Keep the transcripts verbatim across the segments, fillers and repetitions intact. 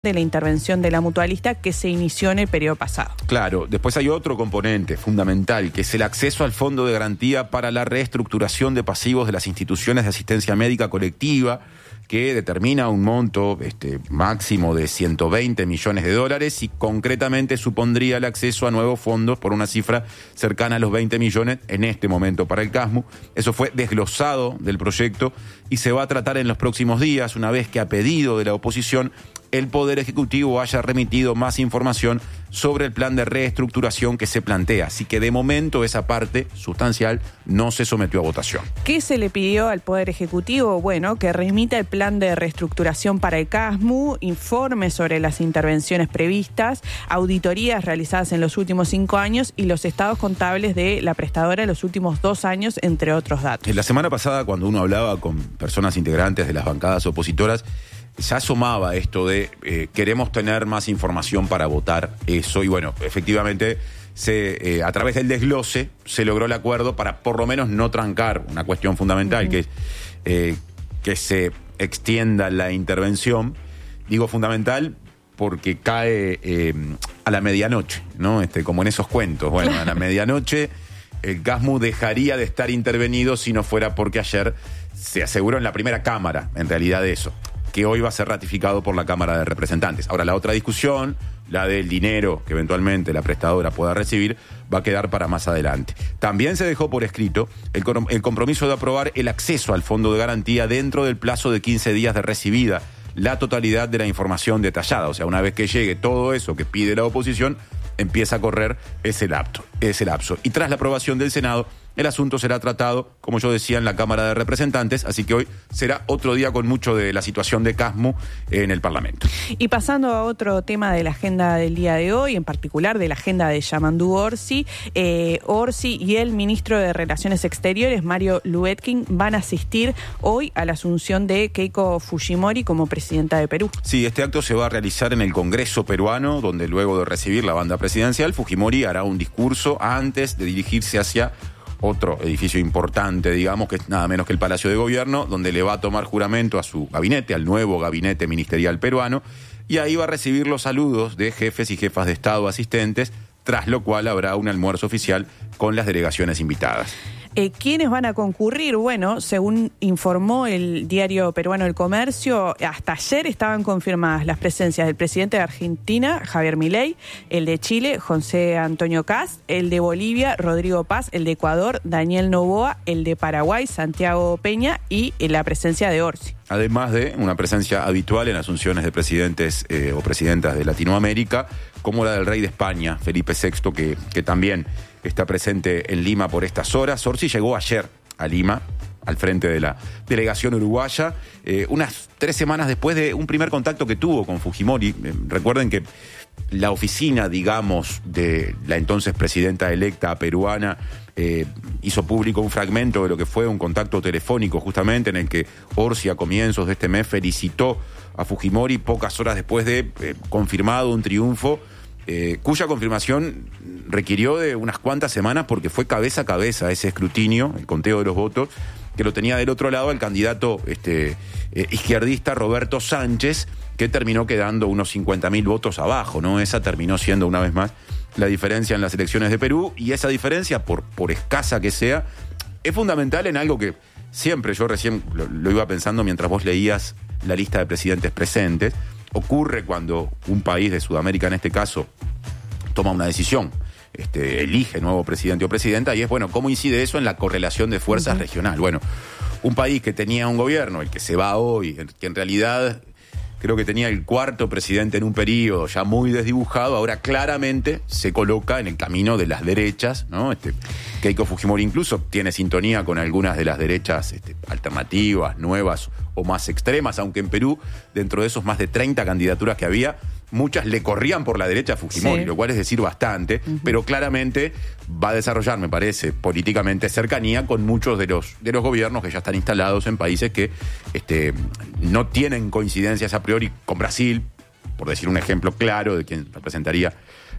de la intervención de la mutualista que se inició en el periodo pasado. Claro, después hay otro componente fundamental, que es el acceso al Fondo de Garantía para la reestructuración de pasivos de las instituciones de asistencia médica colectiva, que determina un monto este, máximo de ciento veinte millones de dólares y concretamente supondría el acceso a nuevos fondos por una cifra cercana a los veinte millones en este momento para el CASMU. Eso fue desglosado del proyecto y se va a tratar en los próximos días, una vez que a pedido de la oposición el Poder Ejecutivo haya remitido más información sobre el plan de reestructuración que se plantea. Así que de momento esa parte sustancial no se sometió a votación. ¿Qué se le pidió al Poder Ejecutivo? Bueno, que remita el plan de reestructuración para el CASMU, informes sobre las intervenciones previstas, auditorías realizadas en los últimos cinco años y los estados contables de la prestadora en los últimos dos años, entre otros datos. La semana pasada, cuando uno hablaba con personas integrantes de las bancadas opositoras, ya asomaba esto de eh, queremos tener más información para votar eso y bueno, efectivamente se, eh, a través del desglose se logró el acuerdo para por lo menos no trancar una cuestión fundamental, uh-huh. que es eh, que se extienda la intervención. Digo fundamental porque cae eh, a la medianoche, ¿no? Este, como en esos cuentos. Bueno, a la medianoche el CASMU dejaría de estar intervenido si no fuera porque ayer se aseguró en la primera cámara, en realidad, de eso, que hoy va a ser ratificado por la Cámara de Representantes. Ahora, la otra discusión, la del dinero que eventualmente la prestadora pueda recibir, va a quedar para más adelante. También se dejó por escrito el, el compromiso de aprobar el acceso al Fondo de Garantía dentro del plazo de quince días de recibida la totalidad de la información detallada. O sea, una vez que llegue todo eso que pide la oposición, empieza a correr ese lapso, ese lapso. Y tras la aprobación del Senado, el asunto será tratado, como yo decía, en la Cámara de Representantes, así que hoy será otro día con mucho de la situación de CASMU en el Parlamento. Y pasando a otro tema de la agenda del día de hoy, en particular de la agenda de Yamandu Orsi, eh, Orsi y el ministro de Relaciones Exteriores, Mario Luetkin, van a asistir hoy a la asunción de Keiko Fujimori como presidenta de Perú. Sí, este acto se va a realizar en el Congreso peruano, donde luego de recibir la banda presidencial, Fujimori hará un discurso antes de dirigirse hacia otro edificio importante, digamos, que es nada menos que el Palacio de Gobierno, donde le va a tomar juramento a su gabinete, al nuevo gabinete ministerial peruano, y ahí va a recibir los saludos de jefes y jefas de Estado asistentes, tras lo cual habrá un almuerzo oficial con las delegaciones invitadas. Eh, ¿Quiénes van a concurrir? Bueno, según informó el diario peruano El Comercio, hasta ayer estaban confirmadas las presencias del presidente de Argentina, Javier Milei, el de Chile, José Antonio Kast, el de Bolivia, Rodrigo Paz, el de Ecuador, Daniel Noboa, el de Paraguay, Santiago Peña y la presencia de Orsi. Además de una presencia habitual en asunciones de presidentes eh, o presidentas de Latinoamérica, como la del rey de España, Felipe sexto, que, que también está presente en Lima por estas horas. Orsi llegó ayer a Lima, al frente de la delegación uruguaya, eh, unas tres semanas después de un primer contacto que tuvo con Fujimori. Eh, recuerden que la oficina, digamos, de la entonces presidenta electa peruana eh, hizo público un fragmento de lo que fue un contacto telefónico justamente en el que Orsi a comienzos de este mes felicitó a Fujimori pocas horas después de eh, confirmado un triunfo, eh, cuya confirmación requirió de unas cuantas semanas porque fue cabeza a cabeza ese escrutinio, el conteo de los votos, que lo tenía del otro lado el candidato este, eh, izquierdista Roberto Sánchez, que terminó quedando unos cincuenta mil votos abajo, ¿no? Esa terminó siendo una vez más la diferencia en las elecciones de Perú, y esa diferencia, por, por escasa que sea, es fundamental en algo que siempre yo recién lo, lo iba pensando mientras vos leías la lista de presidentes presentes. Ocurre cuando un país de Sudamérica, en este caso, toma una decisión, este, elige nuevo presidente o presidenta, y es, bueno, ¿cómo incide eso en la correlación de fuerzas uh-huh. regional? Bueno, un país que tenía un gobierno, el que se va hoy, que en realidad creo que tenía el cuarto presidente en un periodo ya muy desdibujado, ahora claramente se coloca en el camino de las derechas, ¿no? Este, Keiko Fujimori incluso tiene sintonía con algunas de las derechas este, alternativas, nuevas o más extremas, aunque en Perú, dentro de esos más de treinta candidaturas que había, muchas le corrían por la derecha a Fujimori, sí. Lo cual es decir bastante, uh-huh. pero claramente va a desarrollar, me parece, políticamente cercanía con muchos de los, de los gobiernos que ya están instalados en países que este, no tienen coincidencias a priori con Brasil, por decir un ejemplo claro de quien representaría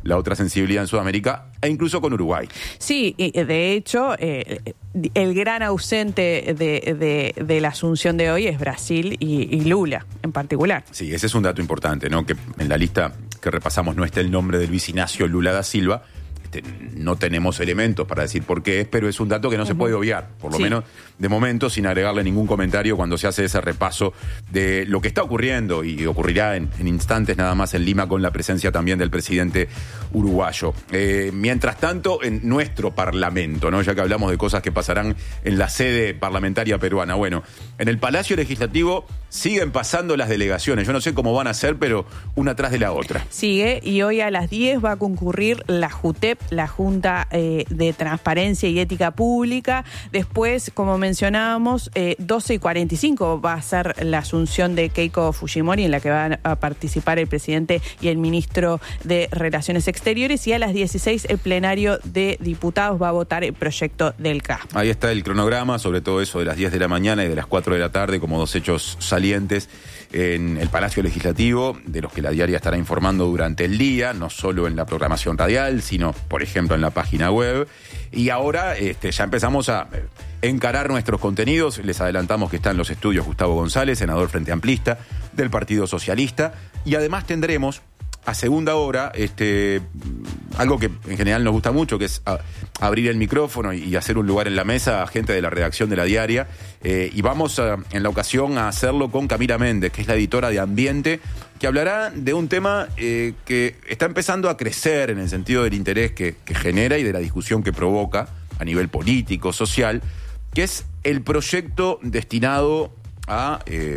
la otra sensibilidad en Sudamérica e incluso con Uruguay. Sí, y de hecho, eh, el gran ausente de, de, de la asunción de hoy es Brasil y, y Lula en particular. Sí, ese es un dato importante, ¿no? Que en la lista que repasamos no está el nombre de Luis Ignacio Lula da Silva. Este, no tenemos elementos para decir por qué es, pero es un dato que no uh-huh. se puede obviar, por lo sí. menos de momento, sin agregarle ningún comentario cuando se hace ese repaso de lo que está ocurriendo y ocurrirá en, en instantes nada más en Lima con la presencia también del presidente uruguayo. Eh, mientras tanto, en nuestro parlamento, ¿no? Ya que hablamos de cosas que pasarán en la sede parlamentaria peruana. Bueno, en el Palacio Legislativo siguen pasando las delegaciones. Yo no sé cómo van a ser, pero una tras de la otra. Sigue, y hoy a las diez va a concurrir la JUTEP, la Junta eh, de Transparencia y Ética Pública. Después, como mencionábamos, eh, doce y cuarenta y cinco va a ser la asunción de Keiko Fujimori, en la que van a participar el presidente y el ministro de Relaciones Exteriores, y a las dieciséis el plenario de diputados va a votar el proyecto del C A. Ahí está el cronograma, sobre todo eso de las diez de la mañana y de las cuatro de la tarde, como dos hechos salientes en el Palacio Legislativo, de los que la diaria estará informando durante el día, no solo en la programación radial, sino, por ejemplo, en la página web. Y ahora este, ya empezamos a encarar nuestros contenidos. Les adelantamos que está en los estudios Gustavo González, senador Frente Amplista del Partido Socialista, y además tendremos a segunda hora, este, algo que en general nos gusta mucho, que es a, abrir el micrófono y, y hacer un lugar en la mesa a gente de la redacción de la diaria. Eh, y vamos a, en la ocasión a hacerlo con Camila Méndez, que es la editora de Ambiente, que hablará de un tema eh, que está empezando a crecer en el sentido del interés que, que genera y de la discusión que provoca a nivel político, social, que es el proyecto destinado a eh,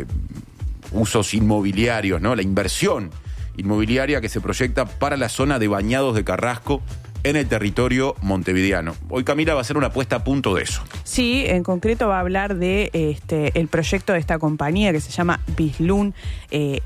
usos inmobiliarios, ¿no? La inversión inmobiliaria que se proyecta para la zona de Bañados de Carrasco en el territorio montevideano. Hoy Camila va a hacer una puesta a punto de eso. Sí, en concreto va a hablar de este el proyecto de esta compañía que se llama Bislun eh,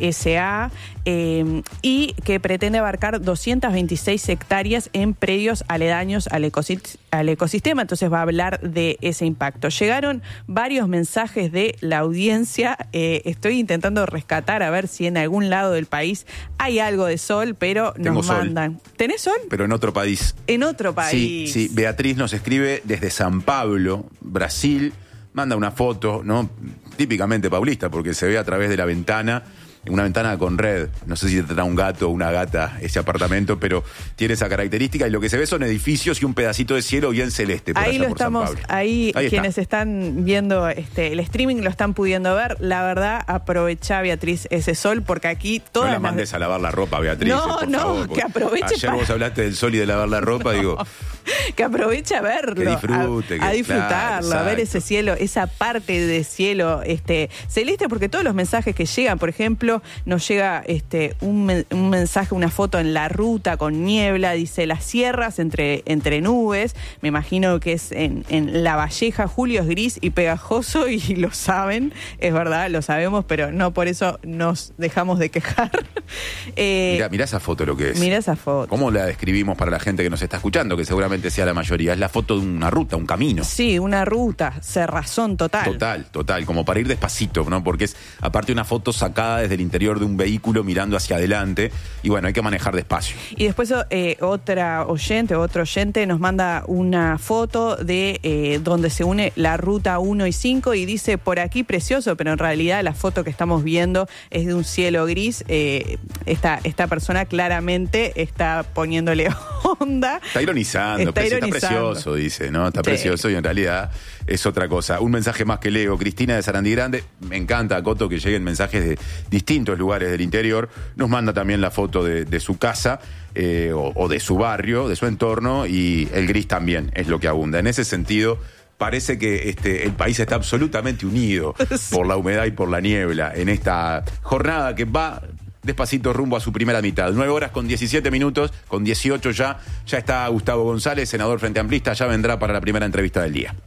S A eh, y que pretende abarcar doscientas veintiséis hectáreas en predios aledaños al, ecosist- al ecosistema. Entonces va a hablar de ese impacto. Llegaron varios mensajes de la audiencia. Eh, estoy intentando rescatar a ver si en algún lado del país hay algo de sol, pero Tengo nos sol. mandan. ¿Tenés sol? Pero en otro país. En otro país. Sí, sí. Beatriz nos escribe desde San Pablo, Brasil, manda una foto, ¿no? Típicamente paulista, porque se ve a través de la ventana, una ventana con red. No sé si tendrá un gato o una gata ese apartamento, pero tiene esa característica, y lo que se ve son edificios y un pedacito de cielo bien celeste por ahí allá lo por estamos, San Pablo. ahí, Ahí quienes está. están viendo este el streaming lo están pudiendo ver. La verdad, aprovecha, Beatriz, ese sol, porque aquí todas No la las... mandes a lavar la ropa, Beatriz. No, eh, por no, favor, que aproveche Ayer para- vos hablaste del sol y de lavar la ropa, digo... No, que aproveche a verlo, Que disfrute, a, que- a disfrutarlo, claro, a ver exacto. ese cielo, esa parte de cielo este celeste, porque todos los mensajes que llegan, por ejemplo, nos llega este un, men- un mensaje, una foto en la ruta con niebla, dice las sierras entre, entre nubes, me imagino que es en, en La Valleja. Julio es gris y pegajoso y lo saben, es verdad, lo sabemos, pero no por eso nos dejamos de quejar. eh, Mirá, mirá esa foto lo que es. mira esa foto. ¿Cómo la describimos para la gente que nos está escuchando? Que seguramente sea la mayoría. Es la foto de una ruta, un camino. Sí, una ruta, cerrazón total. Total, total, como para ir despacito, ¿no? Porque es aparte una foto sacada desde el interior de un vehículo mirando hacia adelante, y bueno, hay que manejar despacio. Y después eh, otra oyente, otro oyente nos manda una foto de eh, donde se une la ruta uno y cinco y dice por aquí precioso, pero en realidad la foto que estamos viendo es de un cielo gris. Eh, esta, esta persona claramente está poniéndole onda. Está ironizando, Está está, está ironizando. precioso, dice, ¿no? Está Sí. precioso, y en realidad es otra cosa. Un mensaje más que leo. Cristina de Sarandí Grande, me encanta, Coto, que lleguen mensajes de distintos lugares del interior. Nos manda también la foto de, de su casa eh, o, o de su barrio, de su entorno, y el gris también es lo que abunda. En ese sentido, parece que este, el país está absolutamente unido por la humedad y por la niebla en esta jornada que va despacito rumbo a su primera mitad. nueve horas con diecisiete minutos, con dieciocho ya, ya está Gustavo González, senador Frente Amplista, ya vendrá para la primera entrevista del día.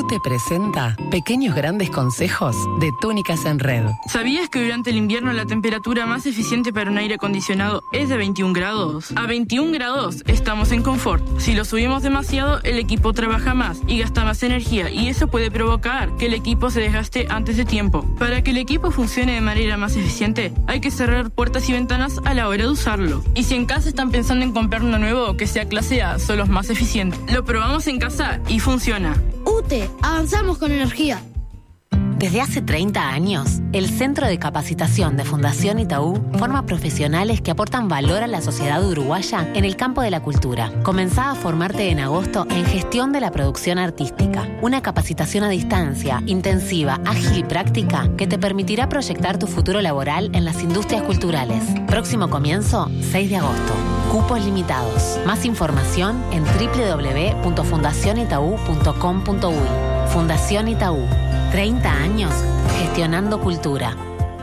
U T E presenta Pequeños Grandes Consejos de Túnicas en Red. ¿Sabías que durante el invierno la temperatura más eficiente para un aire acondicionado es de veintiún grados? A veintiún grados estamos en confort. Si lo subimos demasiado, el equipo trabaja más y gasta más energía, y eso puede provocar que el equipo se desgaste antes de tiempo. Para que el equipo funcione de manera más eficiente, hay que cerrar puertas y ventanas a la hora de usarlo. Y si en casa están pensando en comprar uno nuevo que sea clase A, son los más eficientes. Lo probamos en casa y funciona. U T E, avanzamos con energía. Desde hace treinta años, el Centro de Capacitación de Fundación Itaú forma profesionales que aportan valor a la sociedad uruguaya en el campo de la cultura. Comenzá a formarte en agosto en Gestión de la Producción Artística, una capacitación a distancia, intensiva, ágil y práctica que te permitirá proyectar tu futuro laboral en las industrias culturales. Próximo comienzo, seis de agosto. Cupos limitados. Más información en doble u doble u doble u punto fundación itaú punto com punto uy. Fundación Itaú. treinta años gestionando cultura.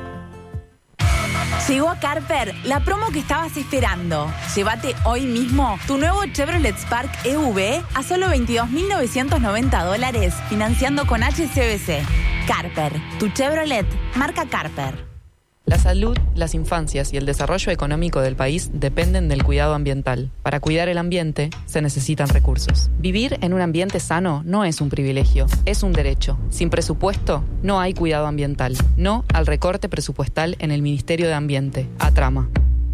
Llegó a Carper la promo que estabas esperando. Llévate hoy mismo tu nuevo Chevrolet Spark E V a solo veintidós mil novecientos noventa dólares, financiando con H S B C. Carper, tu Chevrolet, marca Carper. La salud, las infancias y el desarrollo económico del país dependen del cuidado ambiental. Para cuidar el ambiente, se necesitan recursos. Vivir en un ambiente sano no es un privilegio, es un derecho. Sin presupuesto, no hay cuidado ambiental. No al recorte presupuestal en el Ministerio de Ambiente. Atrama.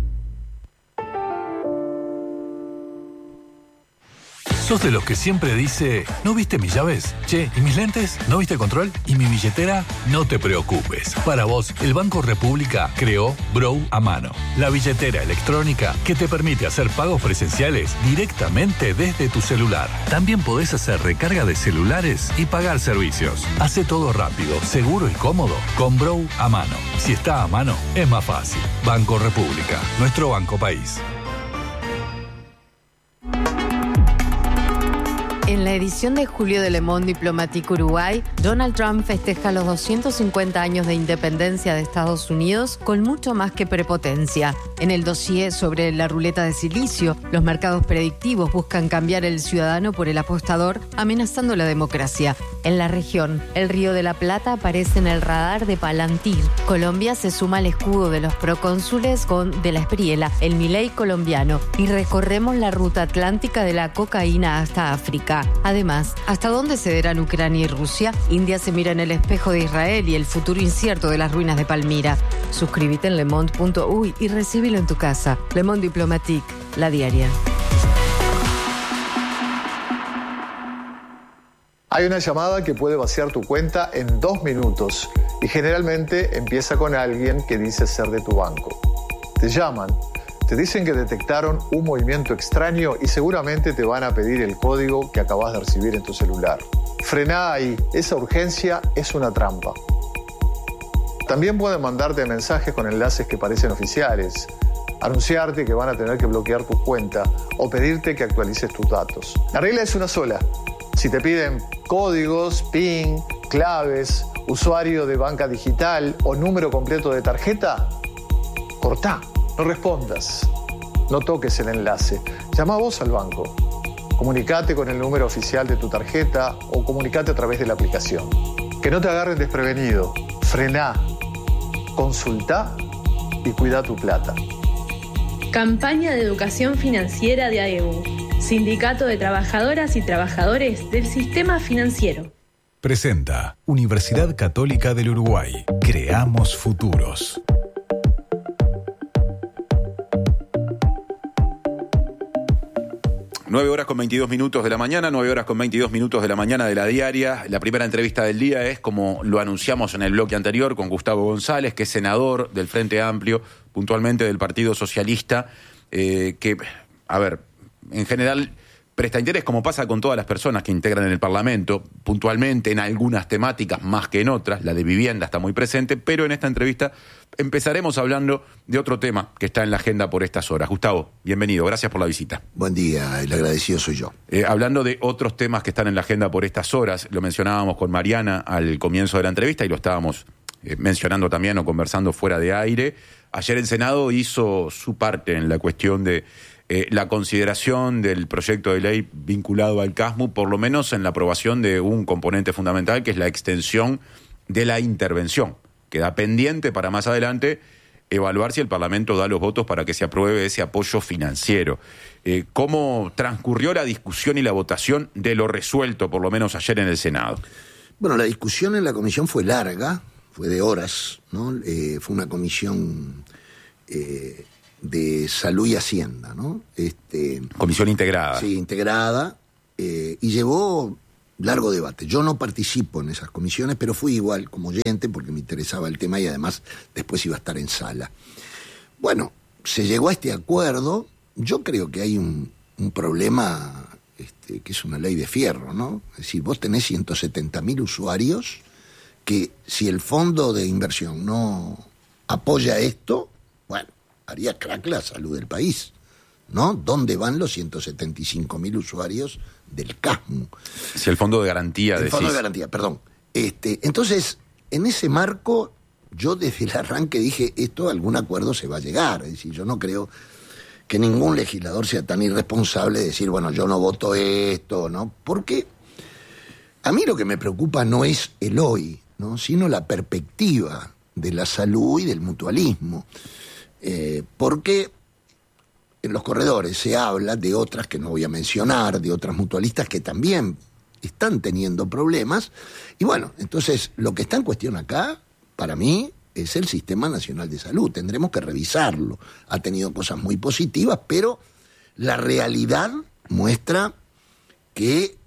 ¿Sos de los que siempre dice, ¿no viste mis llaves? Che, ¿y mis lentes? ¿No viste control? ¿Y mi billetera? No te preocupes. Para vos, el Banco República creó Brow a mano, la billetera electrónica que te permite hacer pagos presenciales directamente desde tu celular. También podés hacer recarga de celulares y pagar servicios. Hacé todo rápido, seguro y cómodo con Brow a mano. Si está a mano, es más fácil. Banco República, nuestro banco país. En la edición de julio de Le Monde Diplomatique Uruguay, Donald Trump festeja los doscientos cincuenta años de independencia de Estados Unidos con mucho más que prepotencia. En el dossier sobre la ruleta de silicio, los mercados predictivos buscan cambiar el ciudadano por el apostador, amenazando la democracia. En la región, el Río de la Plata aparece en el radar de Palantir. Colombia se suma al escudo de los procónsules con De la Espriella, el Milei colombiano, y recorremos la ruta atlántica de la cocaína hasta África. Además, ¿hasta dónde cederán Ucrania y Rusia? India se mira en el espejo de Israel y el futuro incierto de las ruinas de Palmira. Suscríbete en lemonde punto uy y recíbelo en tu casa. Le Monde Diplomatique, la diaria. Hay una llamada que puede vaciar tu cuenta en dos minutos y generalmente empieza con alguien que dice ser de tu banco. Te llaman, te dicen que detectaron un movimiento extraño y seguramente te van a pedir el código que acabas de recibir en tu celular. Frená ahí, esa urgencia es una trampa. También pueden mandarte mensajes con enlaces que parecen oficiales, anunciarte que van a tener que bloquear tu cuenta o pedirte que actualices tus datos. La regla es una sola. Si te piden códigos, PIN, claves, usuario de banca digital o número completo de tarjeta, cortá. No respondas, no toques el enlace, llama vos al banco, comunicate con el número oficial de tu tarjeta o comunicate a través de la aplicación. Que no te agarren desprevenido, frená, consultá y cuida tu plata. Campaña de Educación Financiera de A E U, Sindicato de Trabajadoras y Trabajadores del Sistema Financiero. Presenta Universidad Católica del Uruguay. Creamos futuros. nueve horas con veintidós minutos de la mañana, nueve horas con veintidós minutos de la mañana de la diaria. La primera entrevista del día es, como lo anunciamos en el bloque anterior, con Gustavo González, que es senador del Frente Amplio, puntualmente del Partido Socialista, eh, que, a ver, en general presta interés, como pasa con todas las personas que integran en el Parlamento, puntualmente en algunas temáticas más que en otras. La de vivienda está muy presente, pero en esta entrevista empezaremos hablando de otro tema que está en la agenda por estas horas. Gustavo, bienvenido, gracias por la visita. Buen día, el agradecido soy yo. Eh, hablando de otros temas que están en la agenda por estas horas, lo mencionábamos con Mariana al comienzo de la entrevista y lo estábamos eh, mencionando también o conversando fuera de aire. Ayer el Senado hizo su parte en la cuestión de eh, la consideración del proyecto de ley vinculado al CASMU, por lo menos en la aprobación de un componente fundamental, que es la extensión de la intervención. Queda pendiente para más adelante evaluar si el Parlamento da los votos para que se apruebe ese apoyo financiero. Eh, ¿Cómo transcurrió la discusión y la votación de lo resuelto, por lo menos ayer en el Senado? Bueno, la discusión en la comisión fue larga, fue de horas, ¿no? Eh, fue una comisión eh, de salud y hacienda, ¿no? Este, comisión integrada. Sí, integrada, eh, y llevó largo debate. Yo no participo en esas comisiones, pero fui igual como oyente porque me interesaba el tema y además después iba a estar en sala. Bueno, se llegó a este acuerdo. Yo creo que hay un, un problema este, que es una ley de fierro, ¿no? Es decir, vos tenés ciento setenta mil usuarios que si el fondo de inversión no apoya esto, bueno, haría crack la salud del país, ¿no? ¿Dónde van los ciento setenta y cinco mil usuarios del CASMU? Si el fondo de garantía... El decís. fondo de garantía, perdón. Este, entonces, en ese marco, yo desde el arranque dije, esto a algún acuerdo se va a llegar. Es decir, yo no creo que ningún legislador sea tan irresponsable de decir, bueno, yo no voto esto, ¿no? Porque a mí lo que me preocupa no es el hoy, ¿no? Sino la perspectiva de la salud y del mutualismo. Eh, porque en los corredores se habla de otras que no voy a mencionar, de otras mutualistas que también están teniendo problemas. Y bueno, entonces lo que está en cuestión acá, para mí, es el Sistema Nacional de Salud. Tendremos que revisarlo. Ha tenido cosas muy positivas, pero la realidad muestra que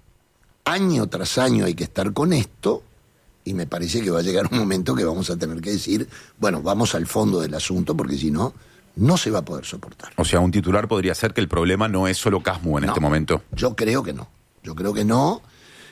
año tras año hay que estar con esto, y me parece que va a llegar un momento que vamos a tener que decir, bueno, vamos al fondo del asunto, porque si no, no se va a poder soportar. O sea, un titular podría ser que el problema no es solo CASMU en no, este momento. Yo creo que no. Yo creo que no.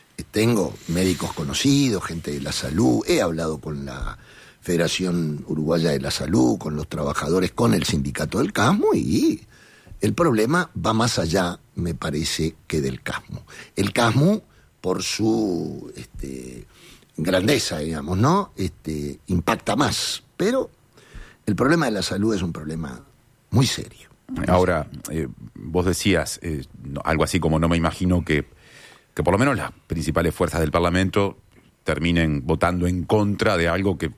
Tengo médicos conocidos, gente de la salud. He hablado con la Federación Uruguaya de la Salud, con los trabajadores, con el sindicato del CASMU, y el problema va más allá, me parece, que del CASMU. El CASMU, por su este, grandeza, digamos, ¿no? Este, impacta más, pero el problema de la salud es un problema muy serio. Ahora, eh, vos decías eh, algo así como no me imagino que, que por lo menos las principales fuerzas del Parlamento terminen votando en contra de algo que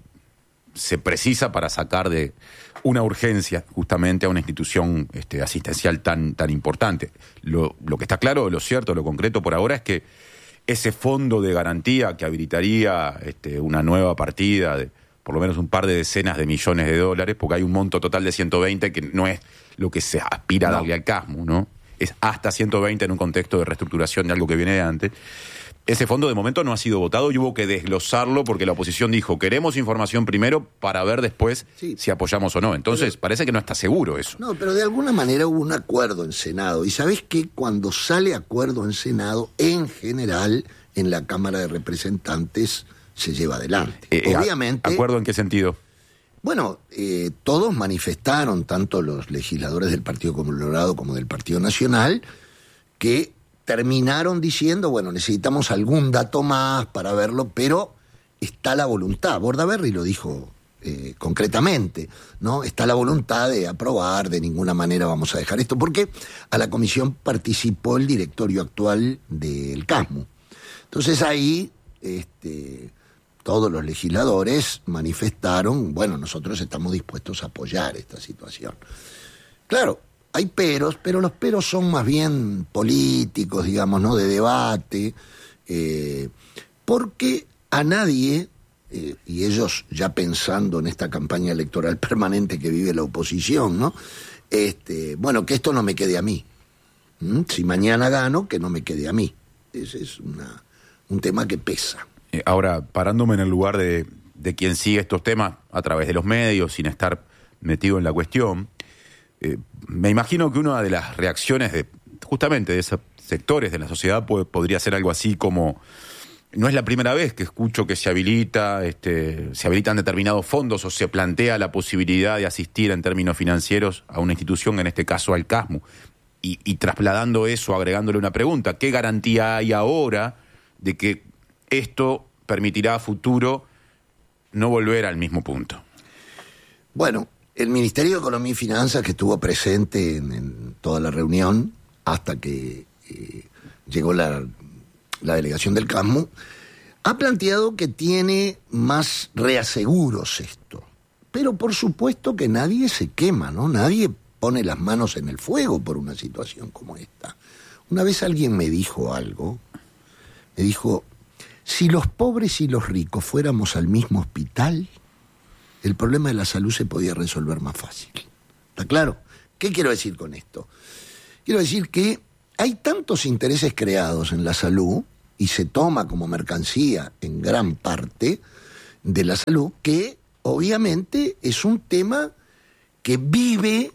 se precisa para sacar de una urgencia justamente a una institución este, asistencial tan, tan importante. Lo, lo que está claro, lo cierto, lo concreto por ahora es que ese fondo de garantía que habilitaría este, una nueva partida de por lo menos un par de decenas de millones de dólares, porque hay un monto total de ciento veinte que no es lo que se aspira a darle al CASMU, ¿no? Es hasta ciento veinte en un contexto de reestructuración de algo que viene de antes. Ese fondo de momento no ha sido votado y hubo que desglosarlo porque la oposición dijo, queremos información primero para ver después sí. si apoyamos o no. Entonces, pero, parece que no está seguro eso. No, pero de alguna manera hubo un acuerdo en Senado. Y ¿sabés qué? Cuando sale acuerdo en Senado, en general, en la Cámara de Representantes se lleva adelante. Eh, Obviamente. ¿Acuerdo en qué sentido? Bueno, eh, todos manifestaron, tanto los legisladores del Partido Colorado como del Partido Nacional, que terminaron diciendo, bueno, necesitamos algún dato más para verlo, pero está la voluntad. Bordaberry lo dijo eh, concretamente, ¿no? Está la voluntad de aprobar, de ninguna manera vamos a dejar esto, porque a la comisión participó el directorio actual del CASMU. Entonces ahí este, todos los legisladores manifestaron, bueno, nosotros estamos dispuestos a apoyar esta situación. Claro, hay peros, pero los peros son más bien políticos, digamos, ¿no? De debate, eh, porque a nadie, eh, y ellos ya pensando en esta campaña electoral permanente que vive la oposición, ¿no? Este, bueno, que esto no me quede a mí. ¿Mm? Si mañana gano, que no me quede a mí. Ese es una, un tema que pesa. Eh, ahora, parándome en el lugar de, de quien sigue estos temas a través de los medios, sin estar metido en la cuestión, Eh, me imagino que una de las reacciones de justamente de esos sectores de la sociedad puede, podría ser algo así como, no es la primera vez que escucho que se habilita, este, se habilitan determinados fondos o se plantea la posibilidad de asistir en términos financieros a una institución, en este caso al CASMU, y, y trasladando eso, agregándole una pregunta, ¿qué garantía hay ahora de que esto permitirá a futuro no volver al mismo punto? Bueno, el Ministerio de Economía y Finanzas, que estuvo presente en, en, toda la reunión, hasta que eh, llegó la, la delegación del CASMU, ha planteado que tiene más reaseguros esto. Pero por supuesto que nadie se quema, ¿no? Nadie pone las manos en el fuego por una situación como esta. Una vez alguien me dijo algo, me dijo, si los pobres y los ricos fuéramos al mismo hospital, el problema de la salud se podía resolver más fácil. ¿Está claro? ¿Qué quiero decir con esto? Quiero decir que hay tantos intereses creados en la salud, y se toma como mercancía en gran parte de la salud, que obviamente es un tema que vive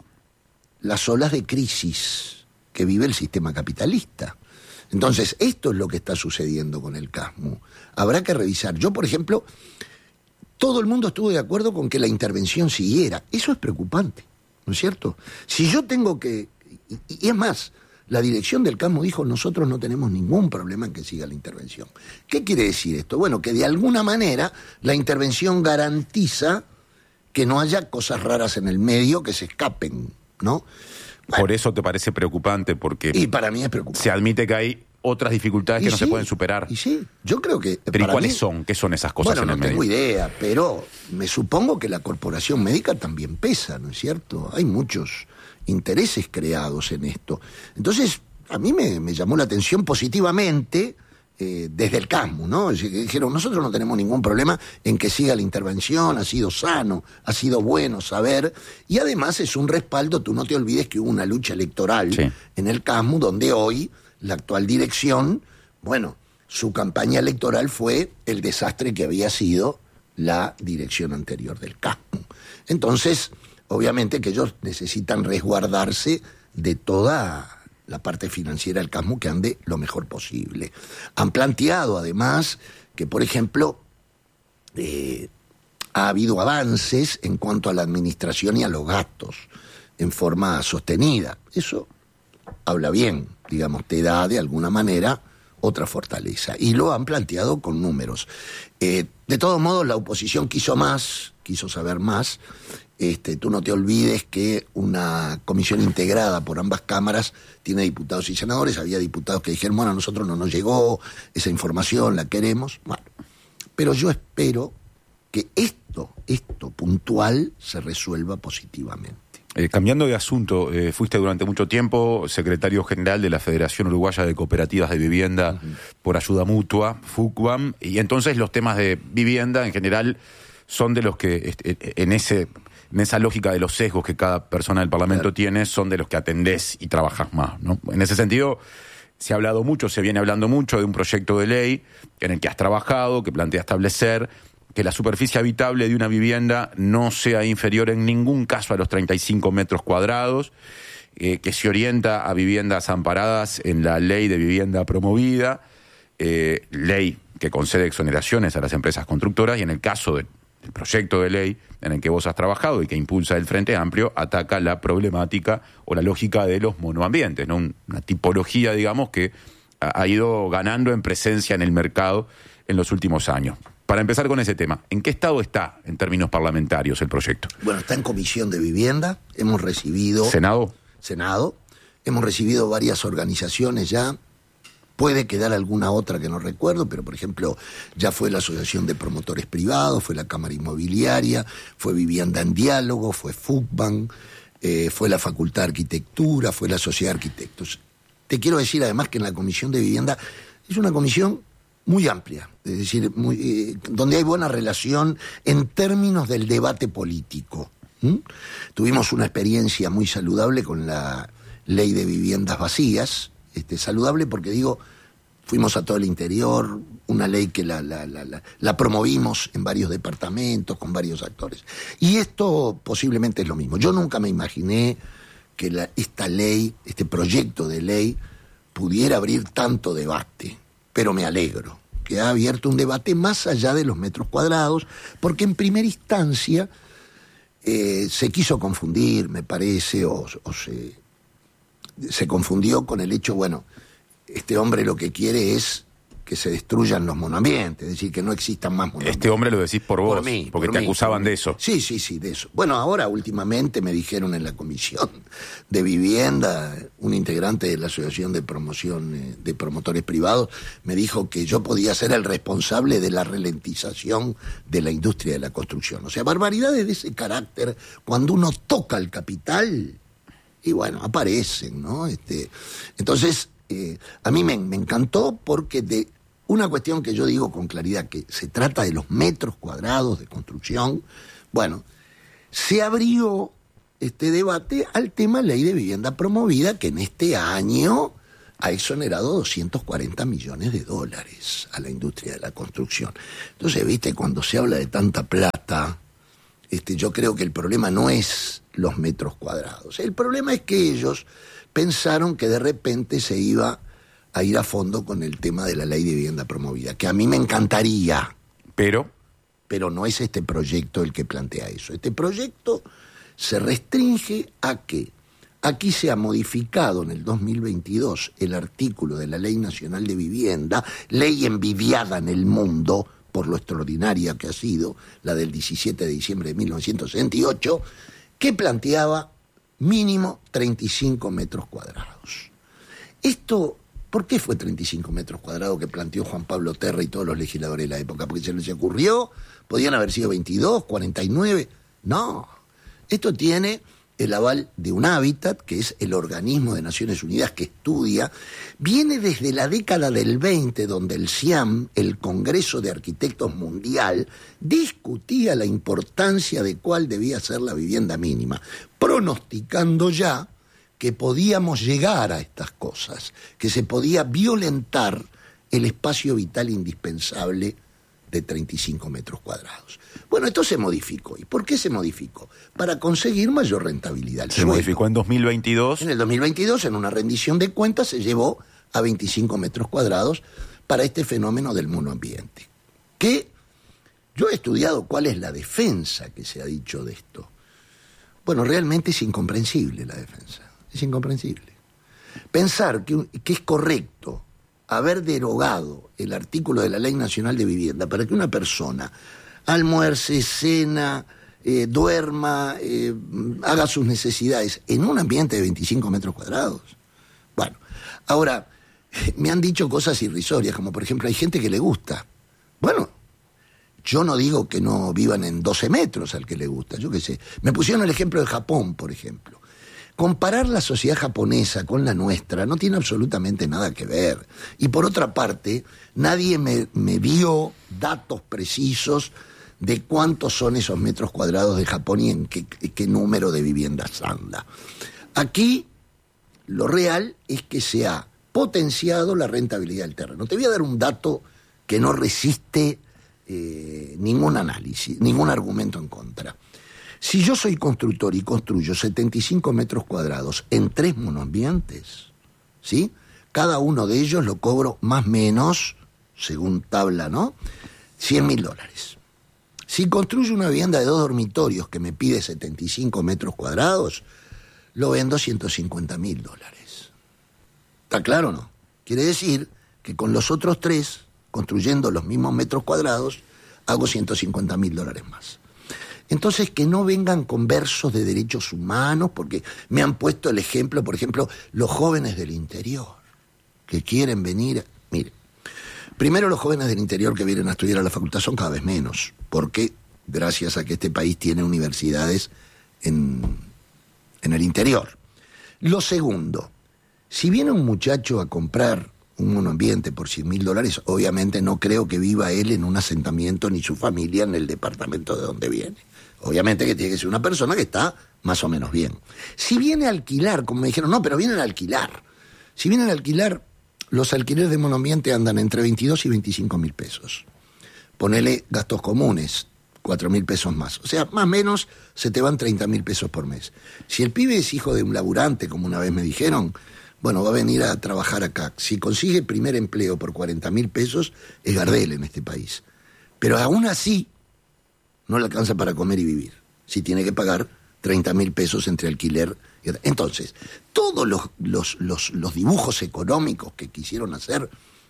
las olas de crisis que vive el sistema capitalista. Entonces, esto es lo que está sucediendo con el CASMU. Habrá que revisar. Yo, por ejemplo, todo el mundo estuvo de acuerdo con que la intervención siguiera. Eso es preocupante, ¿no es cierto? Si yo tengo que... Y, y es más, la dirección del CASMU dijo, nosotros no tenemos ningún problema en que siga la intervención. ¿Qué quiere decir esto? Bueno, que de alguna manera la intervención garantiza que no haya cosas raras en el medio que se escapen, ¿no? Bueno, por eso te parece preocupante, porque... Y para mí es preocupante. Se admite que hay otras dificultades que y no sí, se pueden superar. Y sí, yo creo que... Pero ¿y cuáles mí, son? ¿Qué son esas cosas bueno, en el no medio? tengo idea, pero me supongo que la corporación médica también pesa, ¿no es cierto? Hay muchos intereses creados en esto. Entonces, a mí me, me llamó la atención positivamente eh, desde el CASMU, ¿no? Es decir, dijeron, nosotros no tenemos ningún problema en que siga la intervención, ha sido sano, ha sido bueno saber, y además es un respaldo, tú no te olvides que hubo una lucha electoral sí. en el CASMU, donde hoy la actual dirección, bueno, su campaña electoral fue el desastre que había sido la dirección anterior del CASMU. Entonces, obviamente que ellos necesitan resguardarse de toda la parte financiera del CASMU, que ande lo mejor posible. Han planteado, además, que, por ejemplo, eh, ha habido avances en cuanto a la administración y a los gastos en forma sostenida. Eso habla bien, digamos, te da de alguna manera otra fortaleza. Y lo han planteado con números. Eh, de todos modos, la oposición quiso más, quiso saber más. Este, tú no te olvides que una comisión integrada por ambas cámaras tiene diputados y senadores. Había diputados que dijeron, bueno, a nosotros no nos llegó esa información, la queremos. Bueno, pero yo espero que esto, esto puntual, se resuelva positivamente. Eh, cambiando de asunto, eh, fuiste durante mucho tiempo secretario general de la Federación Uruguaya de Cooperativas de Vivienda uh-huh. por Ayuda Mutua, FUCBAM, y entonces los temas de vivienda en general son de los que este, en ese en esa lógica de los sesgos que cada persona del Parlamento claro. tiene, son de los que atendés y trabajás más, ¿no? En ese sentido, se ha hablado mucho, se viene hablando mucho de un proyecto de ley en el que has trabajado, que plantea establecer que la superficie habitable de una vivienda no sea inferior en ningún caso a los treinta y cinco metros cuadrados, eh, que se orienta a viviendas amparadas en la ley de vivienda promovida, eh, ley que concede exoneraciones a las empresas constructoras, y en el caso del, del proyecto de ley en el que vos has trabajado y que impulsa el Frente Amplio, ataca la problemática o la lógica de los monoambientes, ¿no? Una tipología, digamos, que ha, ha ido ganando en presencia en el mercado en los últimos años. Para empezar con ese tema, ¿en qué estado está en términos parlamentarios el proyecto? Bueno, está en Comisión de Vivienda, hemos recibido... ¿Senado? Senado, hemos recibido varias organizaciones ya, puede quedar alguna otra que no recuerdo, pero por ejemplo, ya fue la Asociación de Promotores Privados, fue la Cámara Inmobiliaria, fue Vivienda en Diálogo, fue FUCBAM, eh, fue la Facultad de Arquitectura, fue la Sociedad de Arquitectos. Te quiero decir además que en la Comisión de Vivienda es una comisión muy amplia, es decir, muy, eh, donde hay buena relación en términos del debate político. ¿Mm? Tuvimos una experiencia muy saludable con la ley de viviendas vacías, este, saludable porque digo, fuimos a todo el interior, una ley que la, la, la, la, la promovimos en varios departamentos, con varios actores. Y esto posiblemente es lo mismo. Yo nunca me imaginé que la, esta ley, este proyecto de ley, pudiera abrir tanto debate. Pero me alegro que ha abierto un debate más allá de los metros cuadrados, porque en primera instancia eh, se quiso confundir, me parece, o, o se, se confundió con el hecho, bueno, este hombre lo que quiere es que se destruyan los monoambientes, es decir, que no existan más monoambientes. Este hombre lo decís por vos, por mí, porque por te mí, acusaban de eso. Sí, sí, sí, de eso. Bueno, ahora últimamente me dijeron en la Comisión de Vivienda, un integrante de la Asociación de Promoción eh, de Promotores Privados, me dijo que yo podía ser el responsable de la ralentización de la industria de la construcción. O sea, barbaridades de ese carácter, cuando uno toca el capital, y bueno, aparecen, ¿no? Este, entonces, eh, a mí me, me encantó porque de una cuestión que yo digo con claridad, que se trata de los metros cuadrados de construcción, bueno, se abrió este debate al tema ley de vivienda promovida, que en este año ha exonerado doscientos cuarenta millones de dólares a la industria de la construcción. Entonces, viste, cuando se habla de tanta plata, este, yo creo que el problema no es los metros cuadrados. El problema es que ellos pensaron que de repente se iba a ir a fondo con el tema de la ley de vivienda promovida, que a mí me encantaría. Pero... Pero no es este proyecto el que plantea eso. Este proyecto se restringe a que aquí se ha modificado en el dos mil veintidós el artículo de la Ley Nacional de Vivienda, ley envidiada en el mundo por lo extraordinaria que ha sido, la del diecisiete de diciembre de mil novecientos sesenta y ocho, que planteaba mínimo treinta y cinco metros cuadrados. Esto, ¿por qué fue treinta y cinco metros cuadrados que planteó Juan Pablo Terra y todos los legisladores de la época? ¿Porque se les ocurrió? ¿Podían haber sido veintidós, cuarenta y nueve? No. Esto tiene el aval de UNHABITAT, que es el organismo de Naciones Unidas que estudia, viene desde la década del veinte, donde el CIAM, el Congreso de Arquitectos Mundial, discutía la importancia de cuál debía ser la vivienda mínima, pronosticando ya que podíamos llegar a estas cosas, que se podía violentar el espacio vital indispensable de treinta y cinco metros cuadrados. Bueno, esto se modificó. ¿Y por qué se modificó? Para conseguir mayor rentabilidad. Se modificó en dos mil veintidós. En el dos mil veintidós, en una rendición de cuentas, se llevó a veinticinco metros cuadrados para este fenómeno del monoambiente. Que yo he estudiado cuál es la defensa que se ha dicho de esto. Bueno, realmente es incomprensible la defensa. Es incomprensible. Pensar que, que es correcto haber derogado el artículo de la Ley Nacional de Vivienda para que una persona almuerce, cena, eh, duerma, eh, haga sus necesidades en un ambiente de veinticinco metros cuadrados. Bueno, ahora, me han dicho cosas irrisorias, como por ejemplo, hay gente que le gusta. Bueno, yo no digo que no vivan en doce metros al que le gusta, yo qué sé. Me pusieron el ejemplo de Japón, por ejemplo. Comparar la sociedad japonesa con la nuestra no tiene absolutamente nada que ver. Y por otra parte, nadie me, me dio datos precisos de cuántos son esos metros cuadrados de Japón y en qué, qué número de viviendas anda. Aquí, lo real es que se ha potenciado la rentabilidad del terreno. Te voy a dar un dato que no resiste eh, ningún análisis, ningún argumento en contra. Si yo soy constructor y construyo setenta y cinco metros cuadrados en tres monoambientes, ¿sí? Cada uno de ellos lo cobro más o menos, según tabla, ¿no? cien mil dólares. Si construyo una vivienda de dos dormitorios que me pide setenta y cinco metros cuadrados, lo vendo ciento cincuenta mil dólares. ¿Está claro o no? Quiere decir que con los otros tres, construyendo los mismos metros cuadrados, hago ciento cincuenta mil dólares más. Entonces, que no vengan con versos de derechos humanos, porque me han puesto el ejemplo, por ejemplo, los jóvenes del interior, que quieren venir. Mire, primero los jóvenes del interior que vienen a estudiar a la facultad son cada vez menos, porque gracias a que este país tiene universidades en, en el interior. Lo segundo, si viene un muchacho a comprar un monoambiente por cien mil dólares, obviamente no creo que viva él en un asentamiento ni su familia en el departamento de donde viene. Obviamente que tiene que ser una persona que está más o menos bien. Si viene a alquilar, como me dijeron, no, pero vienen a alquilar. Si vienen a alquilar, los alquileres de monoambiente andan entre veintidós y veinticinco mil pesos. Ponele gastos comunes, cuatro mil pesos más. O sea, más o menos se te van treinta mil pesos por mes. Si el pibe es hijo de un laburante, como una vez me dijeron, bueno, va a venir a trabajar acá. Si consigue primer empleo por cuarenta mil pesos, es Gardel en este país. Pero aún así, no le alcanza para comer y vivir. Si tiene que pagar treinta mil pesos entre alquiler y... Entonces, todos los, los, los, los dibujos económicos que quisieron hacer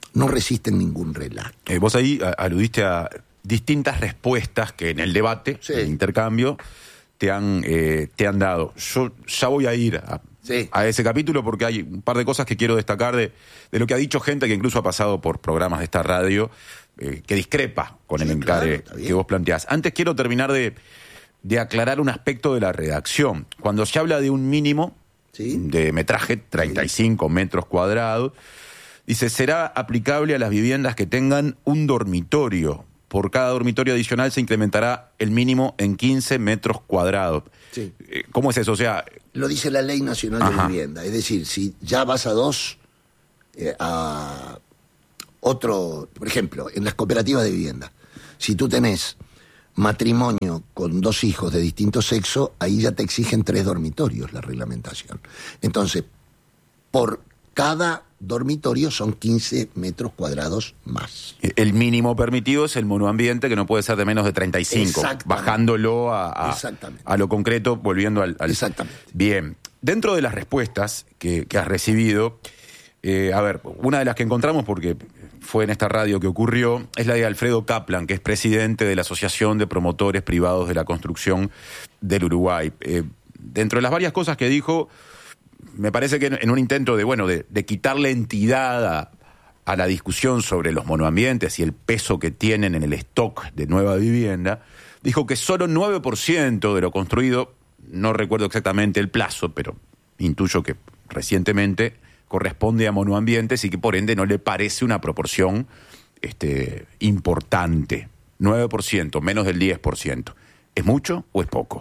no resisten ningún relato. Eh, vos ahí a, aludiste a distintas respuestas que en el debate, sí. en el intercambio, te han, eh, te han dado. Yo ya voy a ir a, sí. a ese capítulo porque hay un par de cosas que quiero destacar de, de lo que ha dicho gente que incluso ha pasado por programas de esta radio, eh, que discrepa con sí, el encare claro, que vos planteás. Antes quiero terminar de, de aclarar un aspecto de la redacción. Cuando se habla de un mínimo ¿sí? de metraje, treinta y cinco sí. metros cuadrados, dice, será aplicable a las viviendas que tengan un dormitorio. Por cada dormitorio adicional se incrementará el mínimo en quince metros cuadrados. Sí. ¿Cómo es eso? O sea, lo dice la Ley Nacional Ajá. de Vivienda. Es decir, si ya vas a dos, eh, a otro, por ejemplo, en las cooperativas de vivienda, si tú tenés matrimonio con dos hijos de distinto sexo, ahí ya te exigen tres dormitorios la reglamentación. Entonces, por cada dormitorio son quince metros cuadrados más. El mínimo permitido es el monoambiente, que no puede ser de menos de treinta y cinco, bajándolo a, a, a lo concreto, volviendo al, al... Exactamente. Bien, dentro de las respuestas que, que has recibido, eh, a ver, una de las que encontramos, porque fue en esta radio que ocurrió, es la de Alfredo Kaplan, que es presidente de la Asociación de Promotores Privados de la Construcción del Uruguay. Eh, dentro de las varias cosas que dijo, me parece que en un intento de, bueno, de, de quitarle entidad a, a la discusión sobre los monoambientes y el peso que tienen en el stock de nueva vivienda, dijo que solo nueve por ciento de lo construido, no recuerdo exactamente el plazo, pero intuyo que recientemente corresponde a monoambientes y que por ende no le parece una proporción este, importante. nueve por ciento, menos del diez por ciento. ¿Es mucho o es poco?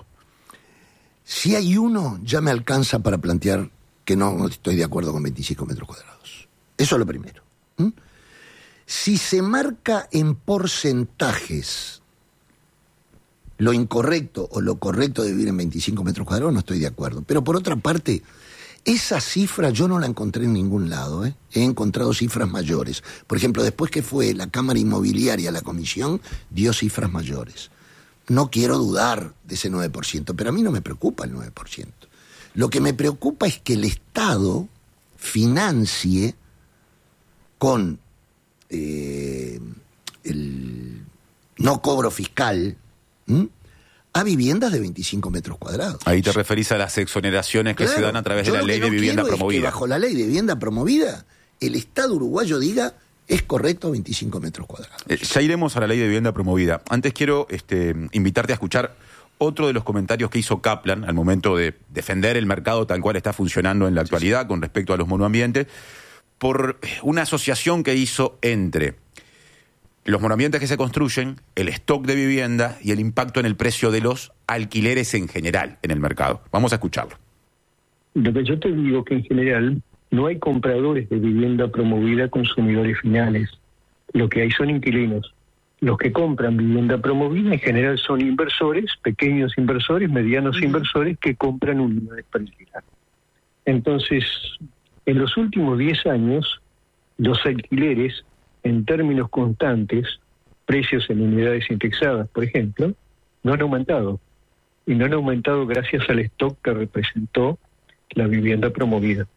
Si hay uno, ya me alcanza para plantear que no estoy de acuerdo con veinticinco metros cuadrados. Eso es lo primero. ¿Mm? Si se marca en porcentajes lo incorrecto o lo correcto de vivir en veinticinco metros cuadrados, no estoy de acuerdo. Pero por otra parte, esa cifra yo no la encontré en ningún lado. ¿eh? He encontrado cifras mayores. Por ejemplo, después que fue la Cámara Inmobiliaria a la comisión, dio cifras mayores. No quiero dudar de ese nueve por ciento, pero a mí no me preocupa el nueve por ciento. Lo que me preocupa es que el Estado financie con eh, el no cobro fiscal ¿m? a viviendas de veinticinco metros cuadrados. Ahí te referís a las exoneraciones que claro, se dan a través de la ley no de vivienda quiero promovida. Es que bajo la ley de vivienda promovida, el Estado uruguayo diga es correcto veinticinco metros cuadrados. Eh, ya iremos a la ley de vivienda promovida. Antes quiero este, invitarte a escuchar otro de los comentarios que hizo Kaplan al momento de defender el mercado tal cual está funcionando en la actualidad sí, sí. con respecto a los monoambientes, por una asociación que hizo entre los monoambientes que se construyen, el stock de vivienda y el impacto en el precio de los alquileres en general en el mercado. Vamos a escucharlo. Lo que yo te digo que en general no hay compradores de vivienda promovida consumidores finales. Lo que hay son inquilinos. Los que compran vivienda promovida en general son inversores, pequeños inversores, medianos inversores que compran unidades para alquilar. Entonces, en los últimos diez años, los alquileres, en términos constantes, precios en unidades indexadas, por ejemplo, no han aumentado. Y no han aumentado gracias al stock que representó la vivienda promovida.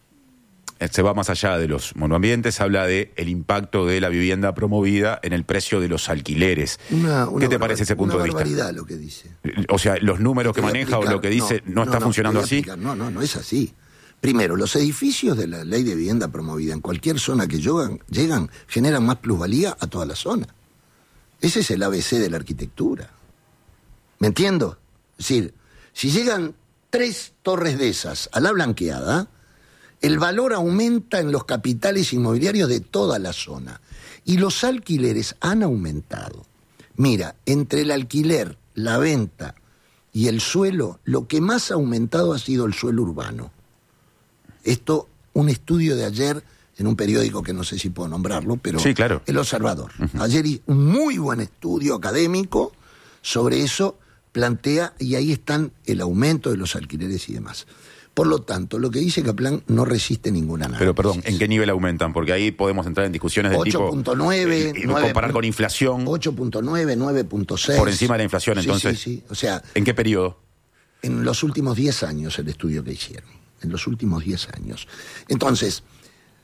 Se va más allá de los monoambientes, habla de el impacto de la vivienda promovida en el precio de los alquileres. Una, una ¿Qué te parece ese punto de vista? Una barbaridad lo que dice. O sea, los números que maneja o lo que dice no, no está no, funcionando así. No, no, no es así. Primero, los edificios de la ley de vivienda promovida en cualquier zona que llegan, llegan generan más plusvalía a toda la zona. Ese es el A B C de la arquitectura. ¿Me entiendo? Es decir, si llegan tres torres de esas a la blanqueada, el valor aumenta en los capitales inmobiliarios de toda la zona. Y los alquileres han aumentado. Mira, entre el alquiler, la venta y el suelo, lo que más ha aumentado ha sido el suelo urbano. Esto, un estudio de ayer en un periódico que no sé si puedo nombrarlo, pero sí, claro. El Observador. Uh-huh. Ayer un muy buen estudio académico sobre eso, plantea, y ahí están el aumento de los alquileres y demás. Por lo tanto, lo que dice Kaplan no resiste ningún análisis. Pero perdón, ¿en qué nivel aumentan? Porque ahí podemos entrar en discusiones del tipo... ocho punto nueve, eh, comparar con inflación. ocho punto nueve, nueve punto seis. Por encima de la inflación, entonces. Sí, sí, sí. O sea... ¿En qué periodo? En los últimos diez años, el estudio que hicieron. En los últimos diez años. Entonces,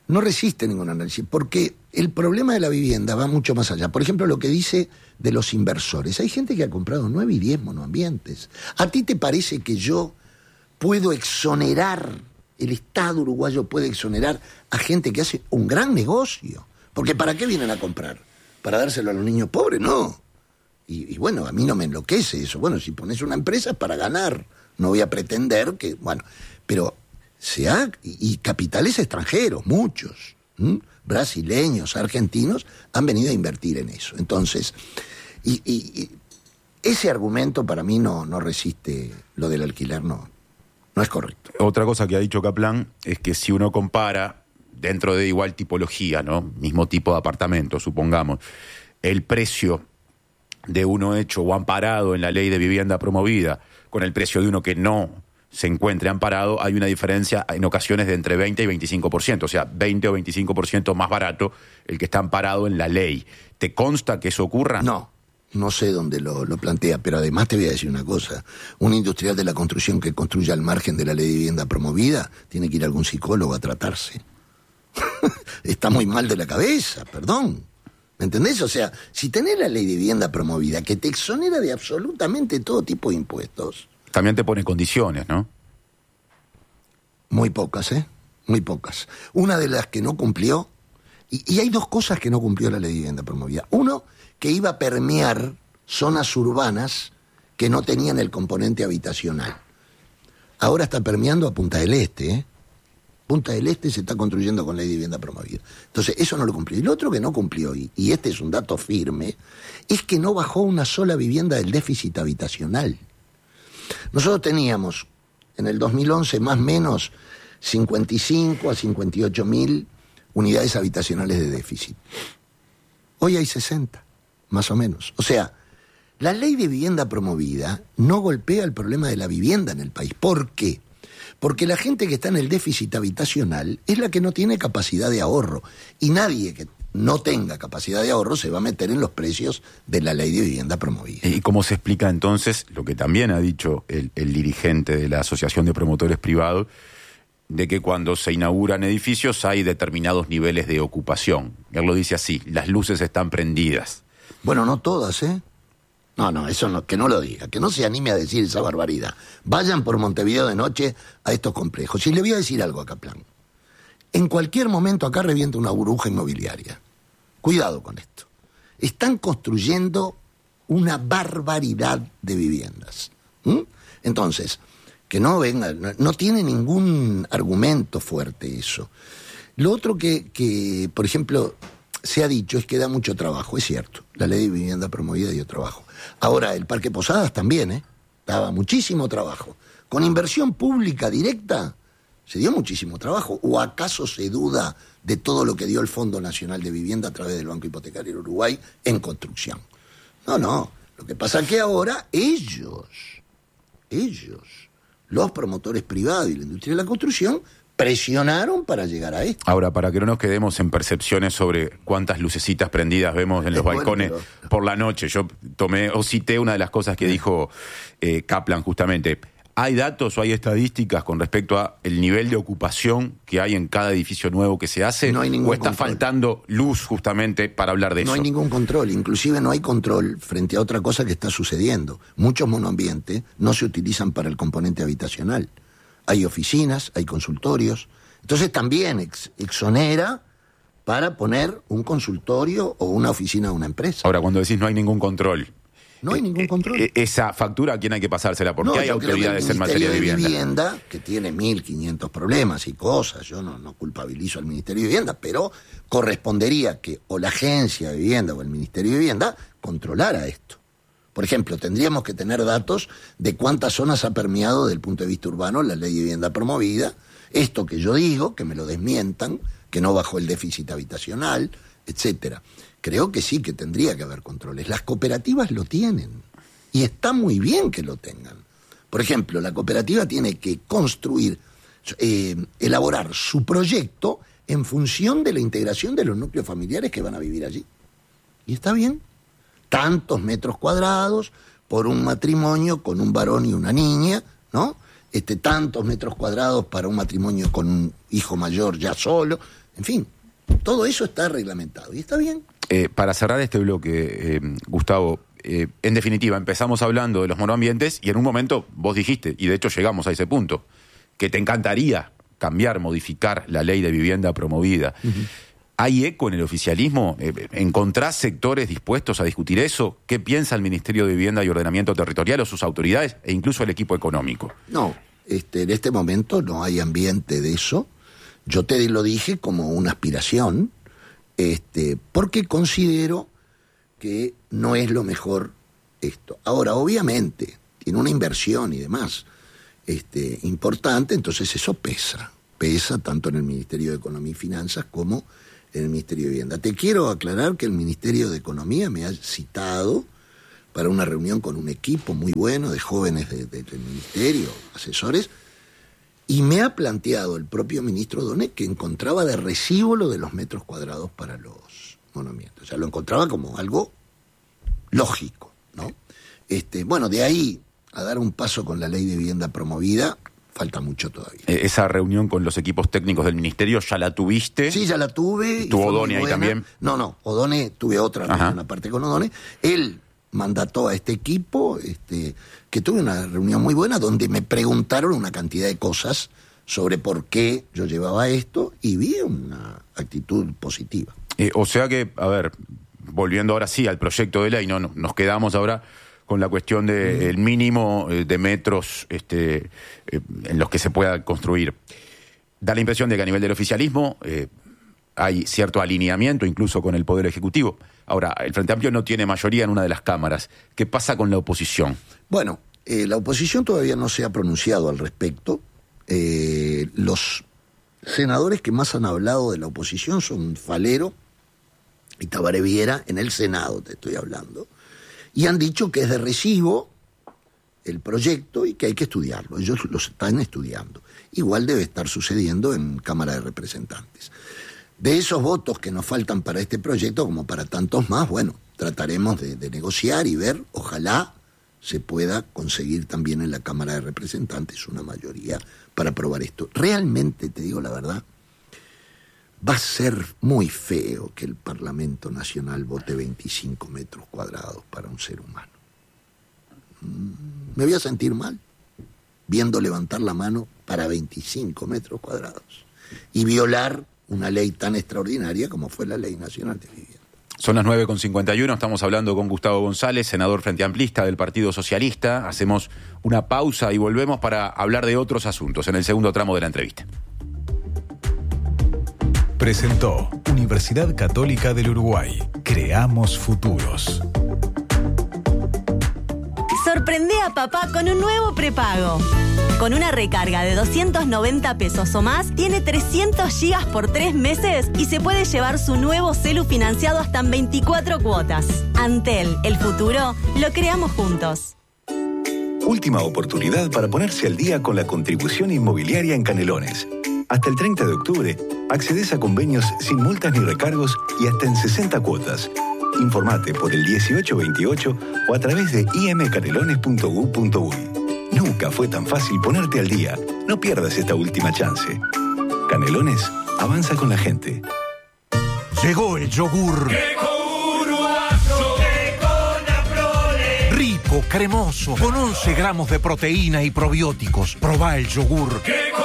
no resiste ningún análisis, porque el problema de la vivienda va mucho más allá. Por ejemplo, lo que dice de los inversores. Hay gente que ha comprado nueve y diez monoambientes. ¿A ti te parece que yo puedo exonerar, el Estado uruguayo puede exonerar a gente que hace un gran negocio? Porque ¿para qué vienen a comprar? ¿Para dárselo a los niños pobres? No. Y, y bueno, a mí no me enloquece eso. Bueno, si pones una empresa es para ganar. No voy a pretender que, bueno, pero se ha, y, y capitales extranjeros, muchos, ¿m? brasileños, argentinos, han venido a invertir en eso. Entonces, y, y, y ese argumento para mí no, no resiste lo del alquiler, no, no es correcto. Otra cosa que ha dicho Kaplan es que si uno compara dentro de igual tipología, ¿no? Mismo tipo de apartamento, supongamos, el precio de uno hecho o amparado en la ley de vivienda promovida con el precio de uno que no se encuentre amparado, hay una diferencia en ocasiones de entre veinte y veinticinco por ciento, o sea, veinte o veinticinco por ciento más barato el que está amparado en la ley. ¿Te consta que eso ocurra? No, no sé dónde lo, lo plantea, pero además te voy a decir una cosa. Un industrial de la construcción que construya al margen de la ley de vivienda promovida tiene que ir a algún psicólogo a tratarse. Está muy mal de la cabeza, perdón. ¿Me entendés? O sea, si tenés la ley de vivienda promovida que te exonera de absolutamente todo tipo de impuestos... También te pone condiciones, ¿no? Muy pocas, ¿eh? Muy pocas. Una de las que no cumplió, y, y hay dos cosas que no cumplió la ley de vivienda promovida. Uno, que iba a permear zonas urbanas que no tenían el componente habitacional. Ahora está permeando a Punta del Este, ¿eh? Punta del Este se está construyendo con ley de vivienda promovida. Entonces, eso no lo cumplió. Y lo otro que no cumplió, y, y este es un dato firme, es que no bajó una sola vivienda del déficit habitacional. Nosotros teníamos en el dos mil once más o menos cincuenta y cinco a cincuenta y ocho mil unidades habitacionales de déficit. Hoy hay sesenta, más o menos. O sea, la ley de vivienda promovida no golpea el problema de la vivienda en el país. ¿Por qué? Porque la gente que está en el déficit habitacional es la que no tiene capacidad de ahorro. Y nadie que no tenga capacidad de ahorro se va a meter en los precios de la ley de vivienda promovida. ¿Y cómo se explica entonces lo que también ha dicho el, el dirigente de la Asociación de Promotores Privados, de que cuando se inauguran edificios hay determinados niveles de ocupación? Él lo dice así, las luces están prendidas. Bueno, no todas, ¿eh? No, no, eso no, que no lo diga, que no se anime a decir esa barbaridad. Vayan por Montevideo de noche a estos complejos. Y le voy a decir algo a Kaplan. En cualquier momento acá revienta una burbuja inmobiliaria. Cuidado con esto. Están construyendo una barbaridad de viviendas. ¿Mm? Entonces, que no venga, no, no tiene ningún argumento fuerte eso. Lo otro que, que, por ejemplo, se ha dicho es que da mucho trabajo, es cierto. La ley de vivienda promovida dio trabajo. Ahora, el Parque Posadas también, ¿eh? Daba muchísimo trabajo. Con inversión pública directa se dio muchísimo trabajo. ¿O acaso se duda de todo lo que dio el Fondo Nacional de Vivienda a través del Banco Hipotecario del Uruguay en construcción? No, no. Lo que pasa es que ahora ellos, ellos, los promotores privados y la industria de la construcción, presionaron para llegar a esto. Ahora, para que no nos quedemos en percepciones sobre cuántas lucecitas prendidas vemos en los bueno, balcones pero... por la noche, yo tomé o cité una de las cosas que dijo eh, Kaplan justamente. ¿Hay datos o hay estadísticas con respecto a el nivel de ocupación que hay en cada edificio nuevo que se hace? No hay ningún ¿O está control. faltando luz justamente para hablar de no eso? No hay ningún control, inclusive no hay control frente a otra cosa que está sucediendo. Muchos monoambientes no se utilizan para el componente habitacional. Hay oficinas, hay consultorios. Entonces también ex, exonera para poner un consultorio o una oficina de una empresa. Ahora, cuando decís no hay ningún control... No hay ningún control. Eh, ¿Esa factura a quién hay que pasársela? Porque no, hay autoridades en materia de vivienda. El Ministerio de Vivienda, que tiene mil quinientos problemas y cosas, yo no, no culpabilizo al Ministerio de Vivienda, pero correspondería que o la Agencia de Vivienda o el Ministerio de Vivienda controlara esto. Por ejemplo, tendríamos que tener datos de cuántas zonas ha permeado desde el punto de vista urbano la ley de vivienda promovida, esto que yo digo, que me lo desmientan, que no bajó el déficit habitacional, etcétera. Creo que sí, que tendría que haber controles. Las cooperativas lo tienen y está muy bien que lo tengan. Por ejemplo, la cooperativa tiene que construir, eh, elaborar su proyecto en función de la integración de los núcleos familiares que van a vivir allí. Y está bien. Tantos metros cuadrados por un matrimonio con un varón y una niña, ¿no? Este, tantos metros cuadrados para un matrimonio con un hijo mayor ya solo. En fin, todo eso está reglamentado y está bien. Eh, para cerrar este bloque, eh, Gustavo, eh, en definitiva, empezamos hablando de los monoambientes y en un momento vos dijiste, y de hecho llegamos a ese punto, que te encantaría cambiar, modificar la ley de vivienda promovida. Uh-huh. ¿Hay eco en el oficialismo? ¿Encontrás sectores dispuestos a discutir eso? ¿Qué piensa el Ministerio de Vivienda y Ordenamiento Territorial o sus autoridades e incluso el equipo económico? No, este, en este momento no hay ambiente de eso. Yo te lo dije como una aspiración, este, porque considero que no es lo mejor esto. Ahora, obviamente, tiene una inversión y demás este, importante, entonces eso pesa. Pesa tanto en el Ministerio de Economía y Finanzas como en el Ministerio de Vivienda. Te quiero aclarar que el Ministerio de Economía me ha citado para una reunión con un equipo muy bueno de jóvenes de, de, del Ministerio, asesores, y me ha planteado el propio ministro Donné que encontraba de recibo lo de los metros cuadrados para los monumentos. O sea, lo encontraba como algo lógico, ¿no? Este, bueno, de ahí a dar un paso con la ley de vivienda promovida, falta mucho todavía. ¿Esa reunión con los equipos técnicos del ministerio ya la tuviste? Sí, ya la tuve. ¿Tuvo O'Donnell ahí también? No, no, O'Donnell, tuve otra reunión aparte con O'Donnell. Él mandató a este equipo, este, que tuve una reunión muy buena donde me preguntaron una cantidad de cosas sobre por qué yo llevaba esto y vi una actitud positiva. Eh, o sea que, a ver, volviendo ahora sí al proyecto de ley, no, no nos quedamos ahora con la cuestión del mm. mínimo de metros este, eh, en los que se pueda construir. Da la impresión de que a nivel del oficialismo eh, hay cierto alineamiento incluso con el Poder Ejecutivo. Ahora, el Frente Amplio no tiene mayoría en una de las cámaras. ¿Qué pasa con la oposición? Bueno, eh, la oposición todavía no se ha pronunciado al respecto. Eh, los senadores que más han hablado de la oposición son Falero y Tabaré Viera, en el Senado te estoy hablando. Y han dicho que es de recibo el proyecto y que hay que estudiarlo. Ellos lo están estudiando. Igual debe estar sucediendo en Cámara de Representantes. De esos votos que nos faltan para este proyecto, como para tantos más, bueno, trataremos de, de negociar y ver, ojalá se pueda conseguir también en la Cámara de Representantes una mayoría para aprobar esto. Realmente, te digo la verdad, va a ser muy feo que el Parlamento Nacional vote veinticinco metros cuadrados para un ser humano. Me voy a sentir mal viendo levantar la mano para veinticinco metros cuadrados y violar una ley tan extraordinaria como fue la Ley Nacional de Vivienda. Son las nueve con cincuenta y uno, estamos hablando con Gustavo González, senador Frente Amplista del Partido Socialista. Hacemos una pausa y volvemos para hablar de otros asuntos en el segundo tramo de la entrevista. Presentó Universidad Católica del Uruguay. Creamos futuros. Sorprende a papá con un nuevo prepago. Con una recarga de doscientos noventa pesos o más, tiene trescientos gigas por tres meses y se puede llevar su nuevo celu financiado hasta en veinticuatro cuotas. Antel, el futuro, lo creamos juntos. Última oportunidad para ponerse al día con la contribución inmobiliaria en Canelones. Hasta el treinta de octubre, accedes a convenios sin multas ni recargos y hasta en sesenta cuotas. Informate por el dieciocho veintiocho o a través de i m canelones punto u punto u y. Nunca fue tan fácil ponerte al día. No pierdas esta última chance. Canelones, avanza con la gente. Llegó el yogur. Rico, cremoso, con once gramos de proteína y probióticos. Probá el yogur.